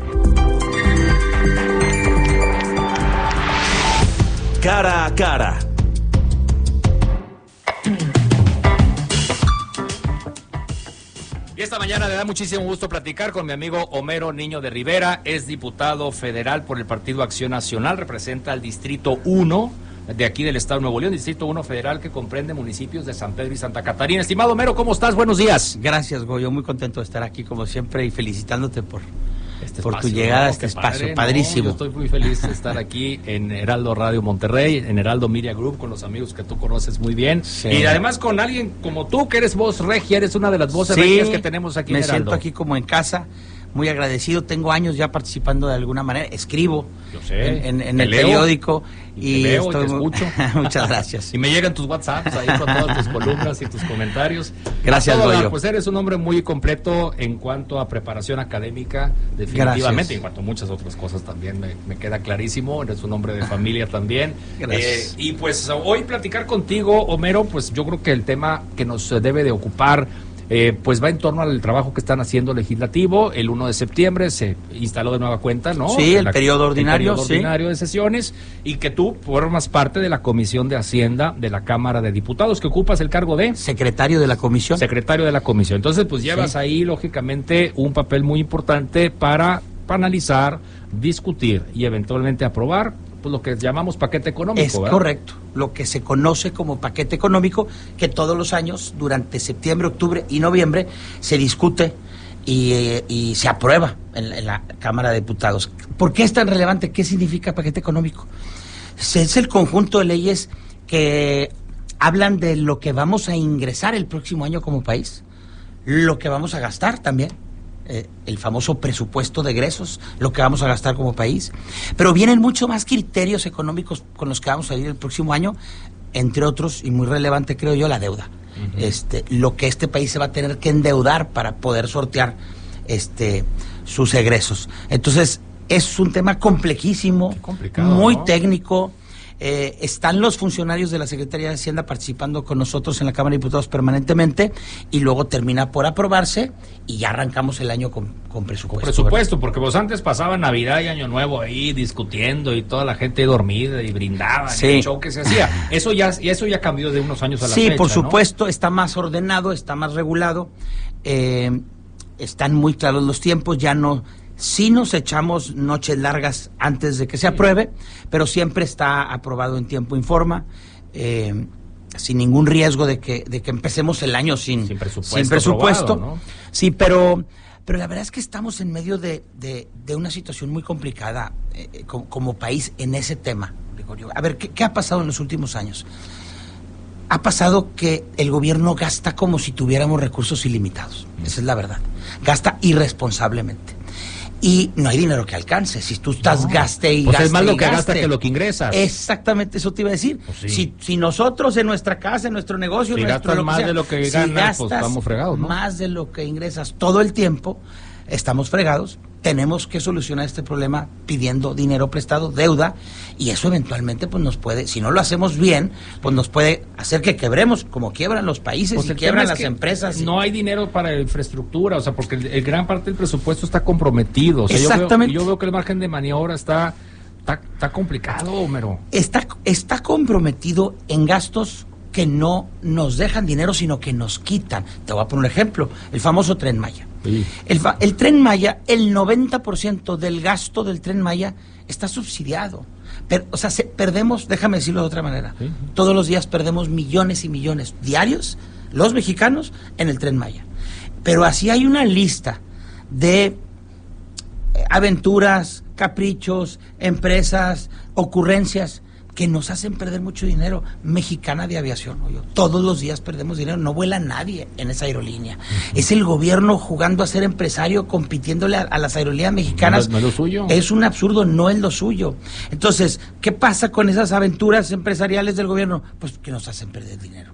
Cara a cara. Y esta mañana me da muchísimo gusto platicar con mi amigo Homero Niño de Rivera. Es diputado federal por el Partido Acción Nacional, representa al Distrito 1 de aquí del Estado de Nuevo León, Distrito 1 Federal, que comprende municipios de San Pedro y Santa Catarina. Estimado Homero, ¿cómo estás? Buenos días. Gracias, Goyo, muy contento de estar aquí como siempre y felicitándote por espacio, tu llegada a este espacio, padre, padrísimo. Yo estoy muy feliz de estar aquí en Heraldo Radio Monterrey, en Heraldo Media Group, con los amigos que tú conoces muy bien. Sí. Y además con alguien como tú, que eres voz regia, eres una de las voces regias que tenemos aquí en Heraldo. Me siento aquí como en casa, muy agradecido. Tengo años ya participando de alguna manera, escribo en el periódico y te leo, te escucho. Muchas gracias. Y me llegan tus WhatsApps ahí con todas tus columnas y tus comentarios. Gracias, Goyo. Pues eres un hombre muy completo en cuanto a preparación académica, definitivamente, gracias. En cuanto a muchas otras cosas también me queda clarísimo. Eres un hombre de familia también. Gracias. Y pues hoy platicar contigo, Homero, pues yo creo que el tema que nos debe de ocupar pues va en torno al trabajo que están haciendo legislativo. El 1 de septiembre se instaló de nueva cuenta, ¿no? Sí, el periodo ordinario, el periodo ordinario de sesiones, y que tú formas parte de la Comisión de Hacienda de la Cámara de Diputados, que ocupas el cargo de secretario de la comisión. Secretario de la comisión. Entonces, pues llevas ahí, lógicamente, un papel muy importante para analizar, discutir y eventualmente aprobar pues lo que llamamos paquete económico. Es correcto, lo que se conoce como paquete económico, que todos los años, durante septiembre, octubre y noviembre, se discute y se aprueba en la Cámara de Diputados. ¿Por qué es tan relevante? ¿Qué significa paquete económico? Es el conjunto de leyes que hablan de lo que vamos a ingresar el próximo año como país, lo que vamos a gastar también, el famoso presupuesto de egresos, lo que vamos a gastar como país, pero vienen mucho más criterios económicos con los que vamos a ir el próximo año, entre otros, y muy relevante creo yo, la deuda. Lo que este país se va a tener que endeudar para poder sortear sus egresos. Entonces, es un tema complejísimo, muy técnico. Están los funcionarios de la Secretaría de Hacienda participando con nosotros en la Cámara de Diputados permanentemente, y luego termina por aprobarse y ya arrancamos el año con presupuesto. Con presupuesto, porque vos antes pasaba Navidad y Año Nuevo ahí discutiendo y toda la gente dormida y brindaba, y el show que se hacía. Eso ya cambió de unos años a la fecha, por supuesto, ¿no? Está más ordenado, está más regulado, están muy claros los tiempos, ya no... Sí nos echamos noches largas antes de que se apruebe, pero siempre está aprobado en tiempo y forma, sin ningún riesgo de que empecemos el año sin presupuesto. Aprobado, ¿no? Sí, pero la verdad es que estamos en medio de una situación muy complicada como país en ese tema, Gregorio. A ver, ¿qué ha pasado en los últimos años? Ha pasado que el gobierno gasta como si tuviéramos recursos ilimitados. Esa es la verdad. Gasta irresponsablemente. Y no hay dinero que alcance. Si tú estás gaste y gaste, es más lo que gasta que lo que ingresas. Exactamente, eso te iba a decir. Pues sí. Si nosotros en nuestra casa, en nuestro negocio, si gastas más de lo que ganas, pues estamos fregados, ¿no? Más de lo que ingresas todo el tiempo, estamos fregados. Tenemos que solucionar este problema pidiendo dinero prestado, deuda, y eso eventualmente pues nos puede, si no lo hacemos bien, pues nos puede hacer que quebremos, como quiebran los países, pues y quiebran las empresas. No hay dinero para infraestructura, o sea, porque el gran parte del presupuesto está comprometido. O sea, exactamente. Yo veo que el margen de maniobra está complicado, Homero. Está comprometido en gastos que no nos dejan dinero, sino que nos quitan. Te voy a poner un ejemplo, el famoso Tren Maya. Sí. El Tren Maya, el 90% del gasto del Tren Maya está subsidiado. Perdemos, déjame decirlo de otra manera, todos los días perdemos millones y millones diarios, los mexicanos, en el Tren Maya. Pero así hay una lista de aventuras, caprichos, empresas, ocurrencias que nos hacen perder mucho dinero. Mexicana de Aviación, ¿no? Todos los días perdemos dinero, no vuela nadie en esa aerolínea. Es el gobierno jugando a ser empresario, compitiéndole a las aerolíneas mexicanas. No es lo suyo. Es un absurdo, no es lo suyo. Entonces, ¿qué pasa con esas aventuras empresariales del gobierno? Pues que nos hacen perder dinero.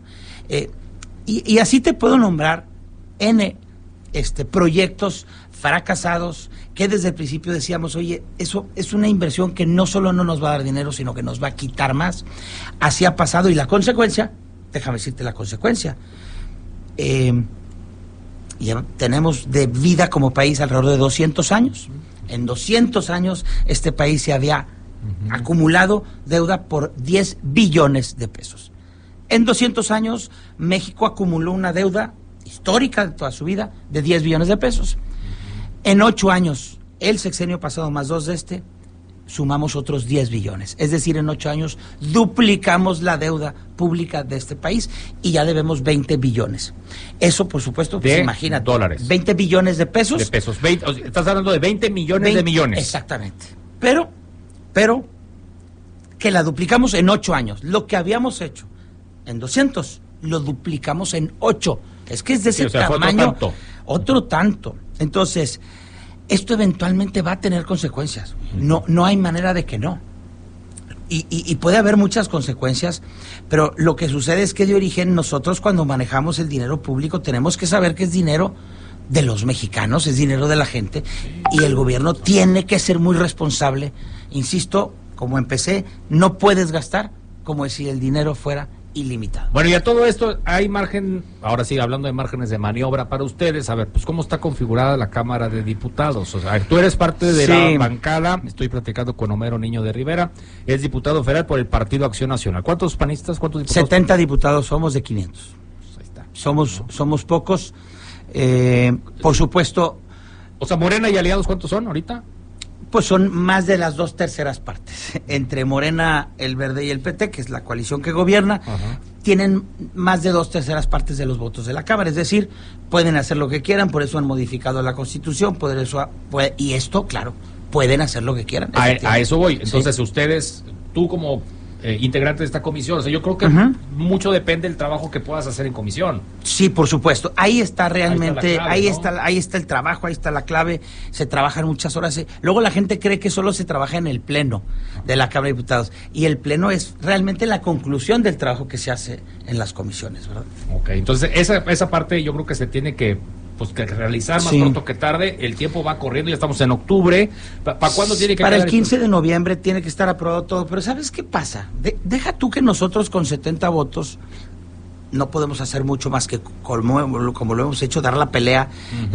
Y así te puedo nombrar N proyectos fracasados que desde el principio decíamos, oye, eso es una inversión que no solo no nos va a dar dinero, sino que nos va a quitar más. Así ha pasado, y la consecuencia, déjame decirte la consecuencia, ya tenemos de vida como país alrededor de 200 años. En 200 años este país se había acumulado deuda por 10 billones de pesos. En 200 años México acumuló una deuda histórica de toda su vida de 10 billones de pesos. En 8 años, el sexenio pasado más 2 de sumamos otros 10 billones. Es decir, en 8 años duplicamos la deuda pública de este país y ya debemos 20 billones. Eso, por supuesto, pues imagínate. Dólares. 20 billones de pesos. De pesos. Estás hablando de 20 millones de millones. Exactamente. Pero, que la duplicamos en 8 años. Lo que habíamos hecho en 200, lo duplicamos en 8. Es que es de ese tamaño. Otro tanto. Entonces, esto eventualmente va a tener consecuencias. No hay manera de que no. Y puede haber muchas consecuencias, pero lo que sucede es que de origen nosotros cuando manejamos el dinero público tenemos que saber que es dinero de los mexicanos, es dinero de la gente, y el gobierno tiene que ser muy responsable. Insisto, como empecé, no puedes gastar como si el dinero fuera ilimitado. Bueno, y a todo esto hay margen, ahora sí, hablando de márgenes de maniobra para ustedes, a ver, pues cómo está configurada la Cámara de Diputados. O sea, tú eres parte de la bancada, estoy platicando con Homero Niño de Rivera, es diputado federal por el Partido Acción Nacional. ¿Cuántos panistas, cuántos diputados? 70 diputados somos de 500. Pues ahí está. Somos pocos, por supuesto. O sea, Morena y aliados, ¿cuántos son ahorita? Pues son más de las 2/3 partes. Entre Morena, el Verde y el PT, que es la coalición que gobierna, tienen más de 2/3 partes de los votos de la Cámara. Es decir, pueden hacer lo que quieran, por eso han modificado la Constitución, y esto, claro, pueden hacer lo que quieran. A eso voy. Entonces, ustedes, tú como integrante de esta comisión, o sea, yo creo que mucho depende del trabajo que puedas hacer en comisión. Sí, por supuesto. Ahí está realmente, ahí está el trabajo, ahí está la clave. Se trabajan muchas horas. Luego la gente cree que solo se trabaja en el pleno de la Cámara de Diputados, y el pleno es realmente la conclusión del trabajo que se hace en las comisiones, ¿verdad? Ok, entonces esa parte yo creo que se tiene que realizar más pronto que tarde. El tiempo va corriendo, ya estamos en octubre. ¿Para cuándo tiene que Para el 15 de noviembre tiene que estar aprobado todo, pero ¿sabes qué pasa? Deja tú que nosotros con 70 votos no podemos hacer mucho más que como lo hemos hecho, dar la pelea,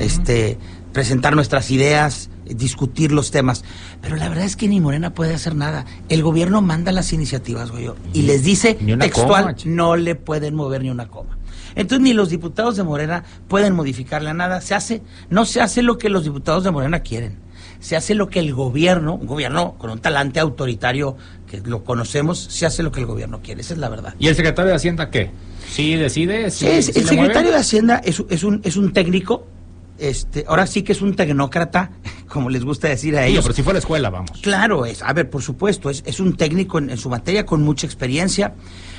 presentar nuestras ideas, discutir los temas, pero la verdad es que ni Morena puede hacer nada. El gobierno manda las iniciativas, güey, y les dice textual, no le pueden mover ni una coma. Entonces ni los diputados de Morena pueden modificarle a nada. No se hace lo que los diputados de Morena quieren. Se hace lo que un gobierno con un talante autoritario que lo conocemos, se hace lo que el gobierno quiere. Esa es la verdad. ¿Y el secretario de Hacienda qué? ¿Sí decide? Sí, el secretario de Hacienda es un técnico. Ahora sí que es un tecnócrata, como les gusta decir a ellos. Pero si fue a la escuela, vamos. Claro, por supuesto, es un técnico en su materia con mucha experiencia.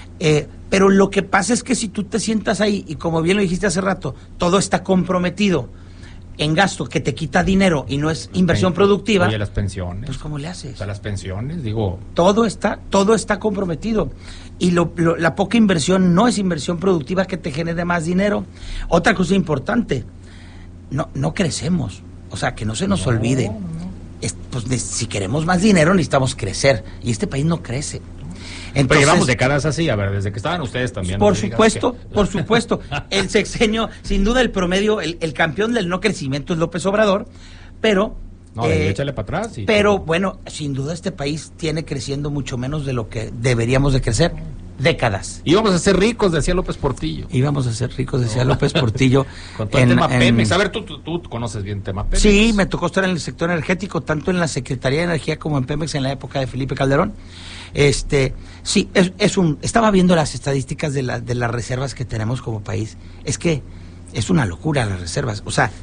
Pero lo que pasa es que si tú te sientas ahí y como bien lo dijiste hace rato, todo está comprometido en gasto que te quita dinero y no es inversión productiva. Oye, las pensiones. Pues ¿cómo le haces? O sea, las pensiones, digo. Todo está comprometido. Y la poca inversión no es inversión productiva que te genere más dinero. Otra cosa importante, no crecemos. O sea, que no se nos olvide. Si queremos más dinero necesitamos crecer. Y este país no crece. Entonces, pero llevamos décadas así, a ver, desde que estaban ustedes también. Por supuesto. El sexenio, sin duda el promedio, el campeón del no crecimiento es López Obrador, pero... échale para atrás. Pero bueno, sin duda este país tiene creciendo mucho menos de lo que deberíamos de crecer. Décadas. Íbamos a ser ricos, decía López Portillo. López Portillo. Con todo el tema Pemex. A ver, tú conoces bien el tema Pemex. Sí, me tocó estar en el sector energético, tanto en la Secretaría de Energía como en Pemex en la época de Felipe Calderón. Sí, estaba viendo las estadísticas de las reservas que tenemos como país. Es que es una locura las reservas. O sea,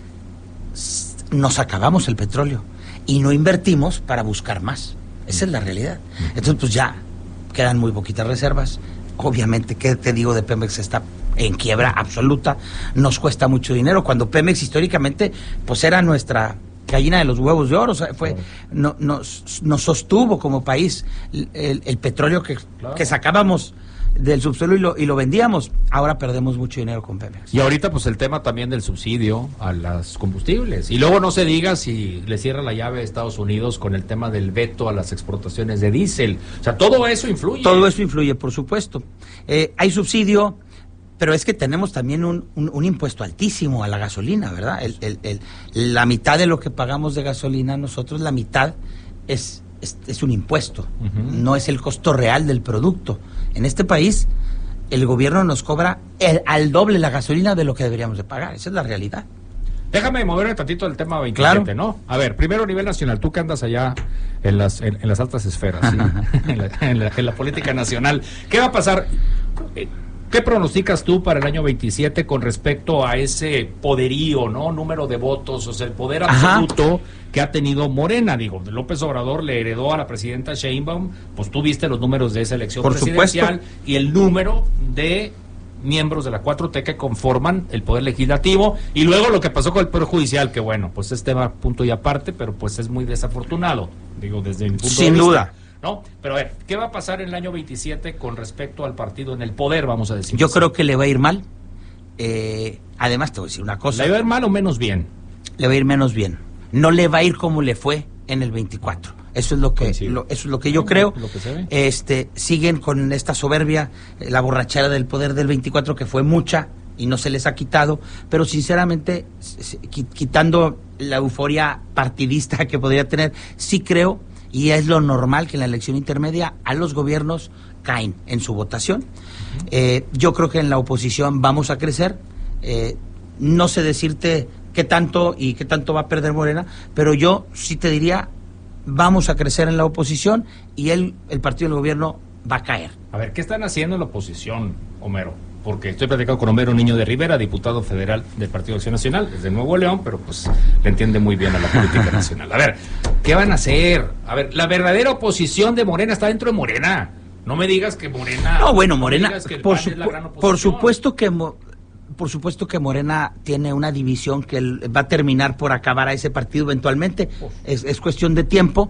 nos acabamos el petróleo y no invertimos para buscar más. Esa es la realidad. Entonces, pues ya quedan muy poquitas reservas. Obviamente, ¿qué te digo de Pemex? Está en quiebra absoluta. Nos cuesta mucho dinero. Cuando Pemex históricamente, pues era nuestra gallina de los huevos de oro, o sea, nos sostuvo como país el petróleo que sacábamos del subsuelo y lo vendíamos. Ahora perdemos mucho dinero con Pemex. Y ahorita pues el tema también del subsidio a los combustibles. Y luego no se diga si le cierra la llave a Estados Unidos con el tema del veto a las exportaciones de diésel. O sea, todo eso influye. Todo eso influye, por supuesto. Hay subsidio, pero es que tenemos también un impuesto altísimo a la gasolina, ¿verdad? La mitad de lo que pagamos de gasolina, nosotros la mitad es un impuesto, no es el costo real del producto. En este país, el gobierno nos cobra al doble la gasolina de lo que deberíamos de pagar. Esa es la realidad. Déjame moverme tantito del tema 27, claro. ¿No? A ver, primero a nivel nacional, tú que andas allá en las altas esferas, ¿sí? en la política nacional, ¿qué va a pasar? ¿Qué pronosticas tú para el año 27 con respecto a ese poderío, ¿no? Número de votos, o sea, el poder absoluto que ha tenido Morena? Digo, López Obrador le heredó a la presidenta Sheinbaum, pues tú viste los números de esa elección presidencial y el número de miembros de la 4T que conforman el poder legislativo, y luego lo que pasó con el poder judicial, que bueno, pues es tema punto y aparte, pero pues es muy desafortunado, digo, desde mi punto de vista. Sin duda. ¿No? Pero a ver, ¿qué va a pasar en el año 27 con respecto al partido en el poder, vamos a decir? Yo creo que le va a ir mal. Además, te voy a decir una cosa. ¿Le va a ir mal o menos bien? Le va a ir menos bien. No le va a ir como le fue en el 24. Eso es lo que, eso es lo que yo creo. Lo que se ve. Siguen con esta soberbia, la borrachera del poder del 24, que fue mucha y no se les ha quitado, pero sinceramente, quitando la euforia partidista que podría tener, sí creo, y es lo normal, que en la elección intermedia a los gobiernos caen en su votación. Yo creo que en la oposición vamos a crecer. No sé decirte qué tanto y qué tanto va a perder Morena, pero yo sí te diría, vamos a crecer en la oposición y el partido del gobierno va a caer. A ver, ¿qué están haciendo en la oposición, Homero? Porque estoy platicando con Homero Niño de Rivera, diputado federal del Partido de Acción Nacional, desde Nuevo León, pero pues le entiende muy bien a la política nacional. A ver, ¿qué van a hacer? A ver, la verdadera oposición de Morena está dentro de Morena. No me digas que Morena... No, bueno, Morena, por supuesto que Morena tiene una división que va a terminar por acabar a ese partido eventualmente. Es cuestión de tiempo,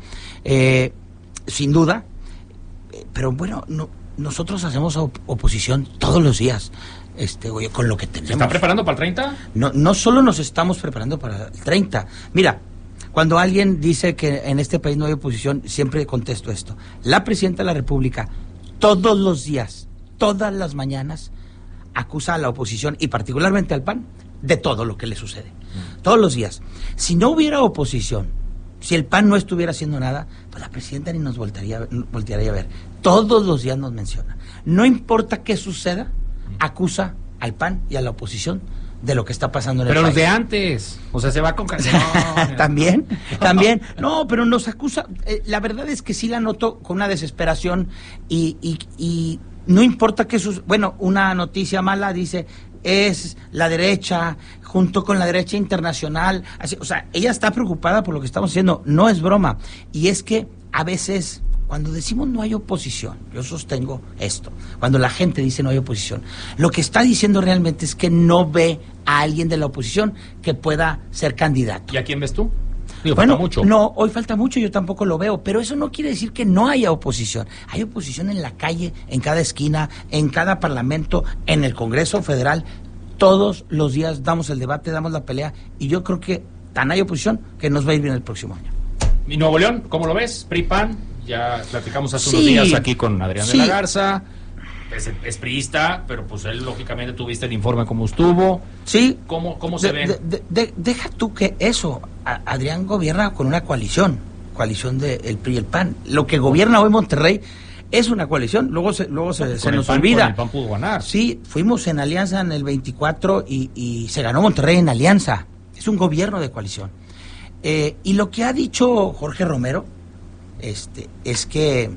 sin duda. Pero bueno, nosotros hacemos oposición todos los días, con lo que tenemos. ¿Se están preparando para el 30? No solo nos estamos preparando para el 30. Mira, cuando alguien dice que en este país no hay oposición, siempre contesto esto. La presidenta de la República, todos los días, todas las mañanas, acusa a la oposición, y particularmente al PAN, de todo lo que le sucede. Todos los días. Si no hubiera oposición, si el PAN no estuviera haciendo nada, pues la presidenta ni nos voltearía a ver. Todos los días nos menciona. No importa qué suceda, acusa al PAN y a la oposición de lo que está pasando en el país. Pero los de antes, o sea, se va con también. No, pero nos acusa. La verdad es que sí la noto con una desesperación y no importa que bueno, una noticia mala dice, es la derecha junto con la derecha internacional. Así, o sea, ella está preocupada por lo que estamos haciendo, no es broma. Y es que a veces, cuando decimos no hay oposición, yo sostengo esto, cuando la gente dice no hay oposición, lo que está diciendo realmente es que no ve a alguien de la oposición que pueda ser candidato. ¿Y a quién ves tú? Bueno, falta mucho. No, hoy falta mucho, yo tampoco lo veo, pero eso no quiere decir que no haya oposición. Hay oposición en la calle, en cada esquina, en cada parlamento, en el Congreso Federal. Todos los días damos el debate, damos la pelea, y yo creo que tan hay oposición que nos va a ir bien el próximo año. ¿Y Nuevo León, cómo lo ves? PRI-PAN, ya platicamos hace unos días aquí con Adrián de la Garza. Es priista, pero pues él lógicamente tuviste el informe cómo estuvo. Sí. ¿Cómo se ve? Deja tú que eso, Adrián gobierna con una coalición del PRI y el PAN. Lo que gobierna hoy Monterrey es una coalición, luego se nos olvida. Con el PAN pudo ganar. Sí, fuimos en alianza en el 24 y se ganó Monterrey en alianza. Es un gobierno de coalición. Y lo que ha dicho Jorge Romero es que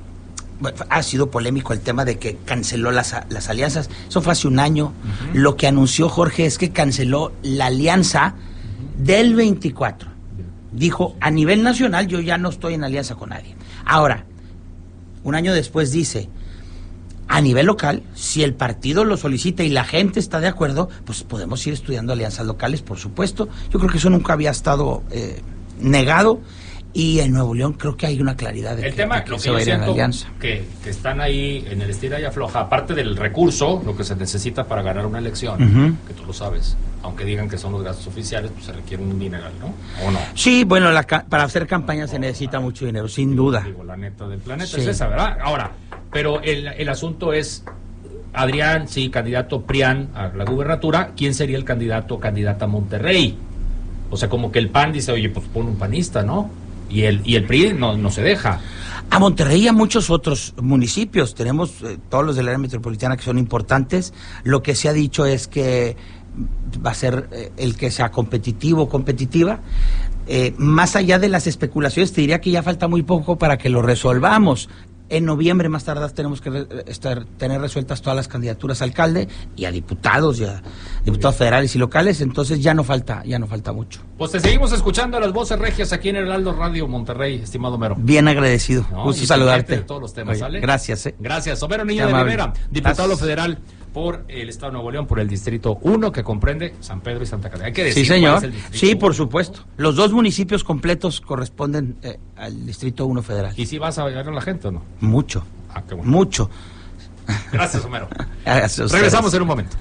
ha sido polémico el tema de que canceló las alianzas. Eso fue hace un año. Lo que anunció Jorge es que canceló la alianza del 24. Dijo, a nivel nacional yo ya no estoy en alianza con nadie. Ahora, un año después dice, a nivel local, si el partido lo solicita y la gente está de acuerdo, pues podemos ir estudiando alianzas locales, por supuesto. Yo creo que eso nunca había estado negado. Y en Nuevo León creo que hay una claridad de que se va a ir en alianza. Que están ahí en el estira y afloja, aparte del recurso, lo que se necesita para ganar una elección, que tú lo sabes, aunque digan que son los gastos oficiales, pues se requiere un dineral, ¿no? ¿O no? Sí, bueno, para hacer campaña se necesita mucho dinero, sin duda. Digo, la neta del planeta es esa, ¿verdad? Ahora, pero el asunto es, Adrián, sí, candidato PRIAN a la gubernatura, ¿quién sería el candidata a Monterrey? O sea, como que el PAN dice, oye, pues pon un panista, ¿no? Y el PRI no se deja. A Monterrey y a muchos otros municipios. Tenemos todos los del área metropolitana que son importantes. Lo que se ha dicho es que va a ser el que sea competitivo o competitiva. Más allá de las especulaciones, te diría que ya falta muy poco para que lo resolvamos. En noviembre, más tardar, tenemos que tener resueltas todas las candidaturas a alcalde y a diputados federales y locales, entonces ya no falta mucho. Pues te seguimos escuchando las voces regias aquí en Heraldo Radio Monterrey, estimado Homero. Bien agradecido, gusto saludarte. De todos los temas, Oye, ¿sale? Gracias. Gracias. Homero Niño de Rivera, diputado federal por el Estado de Nuevo León, por el Distrito 1, que comprende San Pedro y Santa Catarina. Hay que decir, sí, señor. ¿cuál es el Distrito Sí, 1? por supuesto. Los 2 municipios completos corresponden al Distrito 1 federal. ¿Y si vas a bailar a la gente o no? Mucho. Ah, qué bueno. Mucho. Gracias, Homero. Gracias. Regresamos en un momento.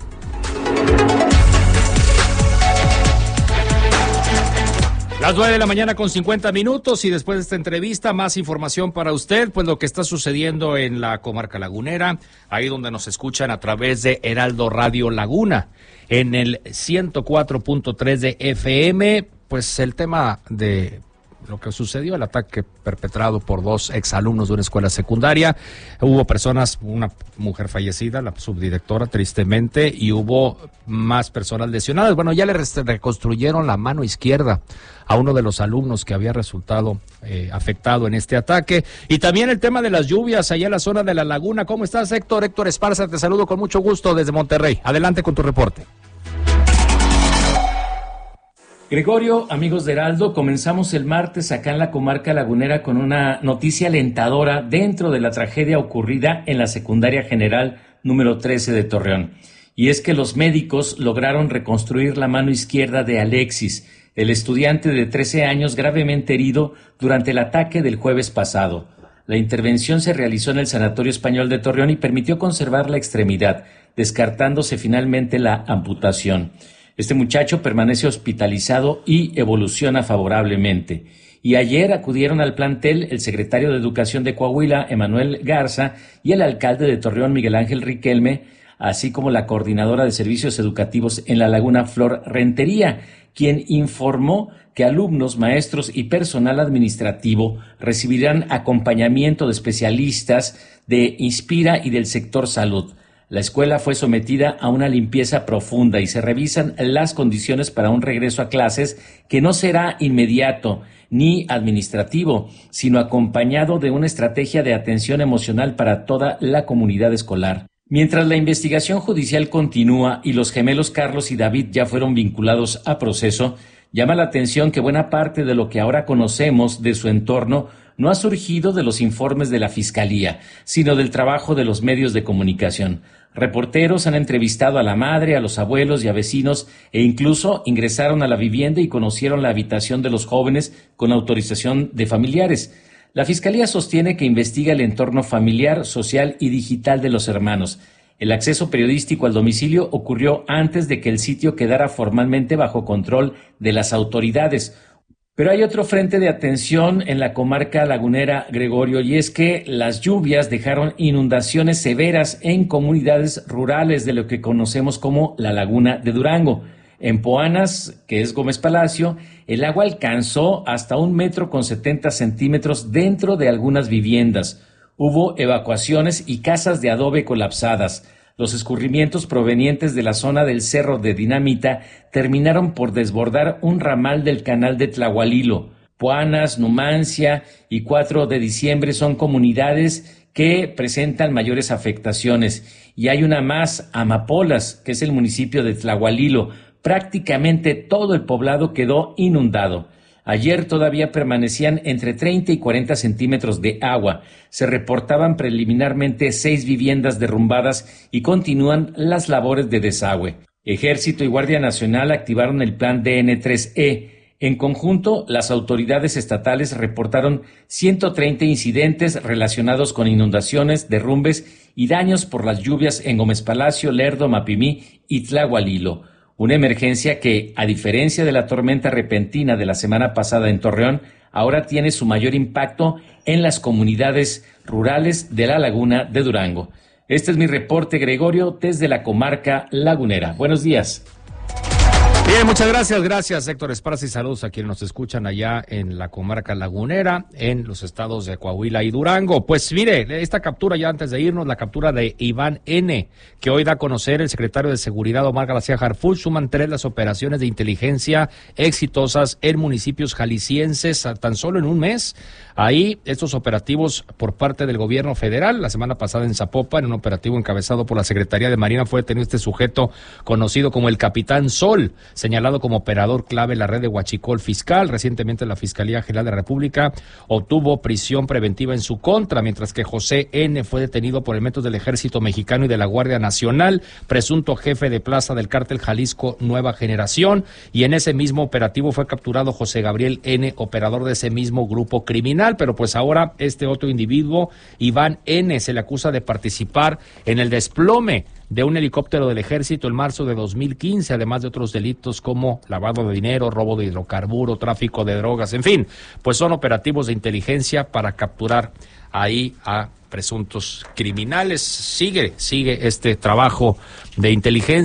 Las 9:50 a.m. y después de esta entrevista, más información para usted, pues lo que está sucediendo en la comarca lagunera, ahí donde nos escuchan a través de Heraldo Radio Laguna, en el 104.3 de FM, pues el tema de lo que sucedió, el ataque perpetrado por 2 exalumnos de una escuela secundaria. Hubo personas, una mujer fallecida, la subdirectora, tristemente, y hubo más personas lesionadas. Bueno, ya le reconstruyeron la mano izquierda a uno de los alumnos que había resultado afectado en este ataque. Y también el tema de las lluvias allá en la zona de la laguna. ¿Cómo estás, Héctor? Héctor Esparza, te saludo con mucho gusto desde Monterrey. Adelante con tu reporte. Gregorio, amigos de Heraldo, comenzamos el martes acá en la comarca lagunera con una noticia alentadora dentro de la tragedia ocurrida en la secundaria general número 13 de Torreón. Y es que los médicos lograron reconstruir la mano izquierda de Alexis, el estudiante de 13 años gravemente herido durante el ataque del jueves pasado. La intervención se realizó en el Sanatorio Español de Torreón y permitió conservar la extremidad, descartándose finalmente la amputación. Este muchacho permanece hospitalizado y evoluciona favorablemente. Y ayer acudieron al plantel el secretario de Educación de Coahuila, Emanuel Garza, y el alcalde de Torreón, Miguel Ángel Riquelme, así como la coordinadora de servicios educativos en La Laguna, Flor Rentería, quien informó que alumnos, maestros y personal administrativo recibirán acompañamiento de especialistas de Inspira y del sector salud. La escuela fue sometida a una limpieza profunda y se revisan las condiciones para un regreso a clases que no será inmediato ni administrativo, sino acompañado de una estrategia de atención emocional para toda la comunidad escolar. Mientras la investigación judicial continúa y los gemelos Carlos y David ya fueron vinculados a proceso, llama la atención que buena parte de lo que ahora conocemos de su entorno no ha surgido de los informes de la Fiscalía, sino del trabajo de los medios de comunicación. Reporteros han entrevistado a la madre, a los abuelos y a vecinos e incluso ingresaron a la vivienda y conocieron la habitación de los jóvenes con autorización de familiares. La Fiscalía sostiene que investiga el entorno familiar, social y digital de los hermanos. El acceso periodístico al domicilio ocurrió antes de que el sitio quedara formalmente bajo control de las autoridades. Pero hay otro frente de atención en la comarca lagunera, Gregorio, y es que las lluvias dejaron inundaciones severas en comunidades rurales de lo que conocemos como la Laguna de Durango. En Poanas, que es Gómez Palacio, el agua alcanzó hasta 1,70 m dentro de algunas viviendas. Hubo evacuaciones y casas de adobe colapsadas. Los escurrimientos provenientes de la zona del Cerro de Dinamita terminaron por desbordar un ramal del canal de Tlahualilo. Poanas, Numancia y 4 de diciembre son comunidades que presentan mayores afectaciones. Y hay una más, Amapolas, que es el municipio de Tlahualilo. Prácticamente todo el poblado quedó inundado. Ayer todavía permanecían entre 30 y 40 centímetros de agua. Se reportaban preliminarmente 6 viviendas derrumbadas y continúan las labores de desagüe. Ejército y Guardia Nacional activaron el plan DN3E. En conjunto, las autoridades estatales reportaron 130 incidentes relacionados con inundaciones, derrumbes y daños por las lluvias en Gómez Palacio, Lerdo, Mapimí y Tlahualilo. Una emergencia que, a diferencia de la tormenta repentina de la semana pasada en Torreón, ahora tiene su mayor impacto en las comunidades rurales de la Laguna de Durango. Este es mi reporte, Gregorio, desde la comarca lagunera. Buenos días. Bien, muchas gracias Héctor Esparza, y saludos a quienes nos escuchan allá en la comarca lagunera, en los estados de Coahuila y Durango. Pues mire, esta captura, ya antes de irnos, la captura de Iván N., que hoy da a conocer el secretario de Seguridad Omar García Harfuch. Suman 3 las operaciones de inteligencia exitosas en municipios jaliscienses tan solo en un mes. Ahí estos operativos por parte del gobierno federal. La semana pasada en Zapopan, en un operativo encabezado por la Secretaría de Marina, fue detenido este sujeto conocido como el Capitán Sol, señalado como operador clave en la red de Huachicol Fiscal. Recientemente la Fiscalía General de la República obtuvo prisión preventiva en su contra, mientras que José N. fue detenido por elementos del Ejército Mexicano y de la Guardia Nacional, presunto jefe de plaza del cártel Jalisco Nueva Generación, y en ese mismo operativo fue capturado José Gabriel N., operador de ese mismo grupo criminal. Pero pues ahora este otro individuo, Iván N., se le acusa de participar en el desplome de un helicóptero del Ejército en marzo de 2015, además de otros delitos como lavado de dinero, robo de hidrocarburo, tráfico de drogas, en fin, pues son operativos de inteligencia para capturar ahí a presuntos criminales. Sigue este trabajo de inteligencia.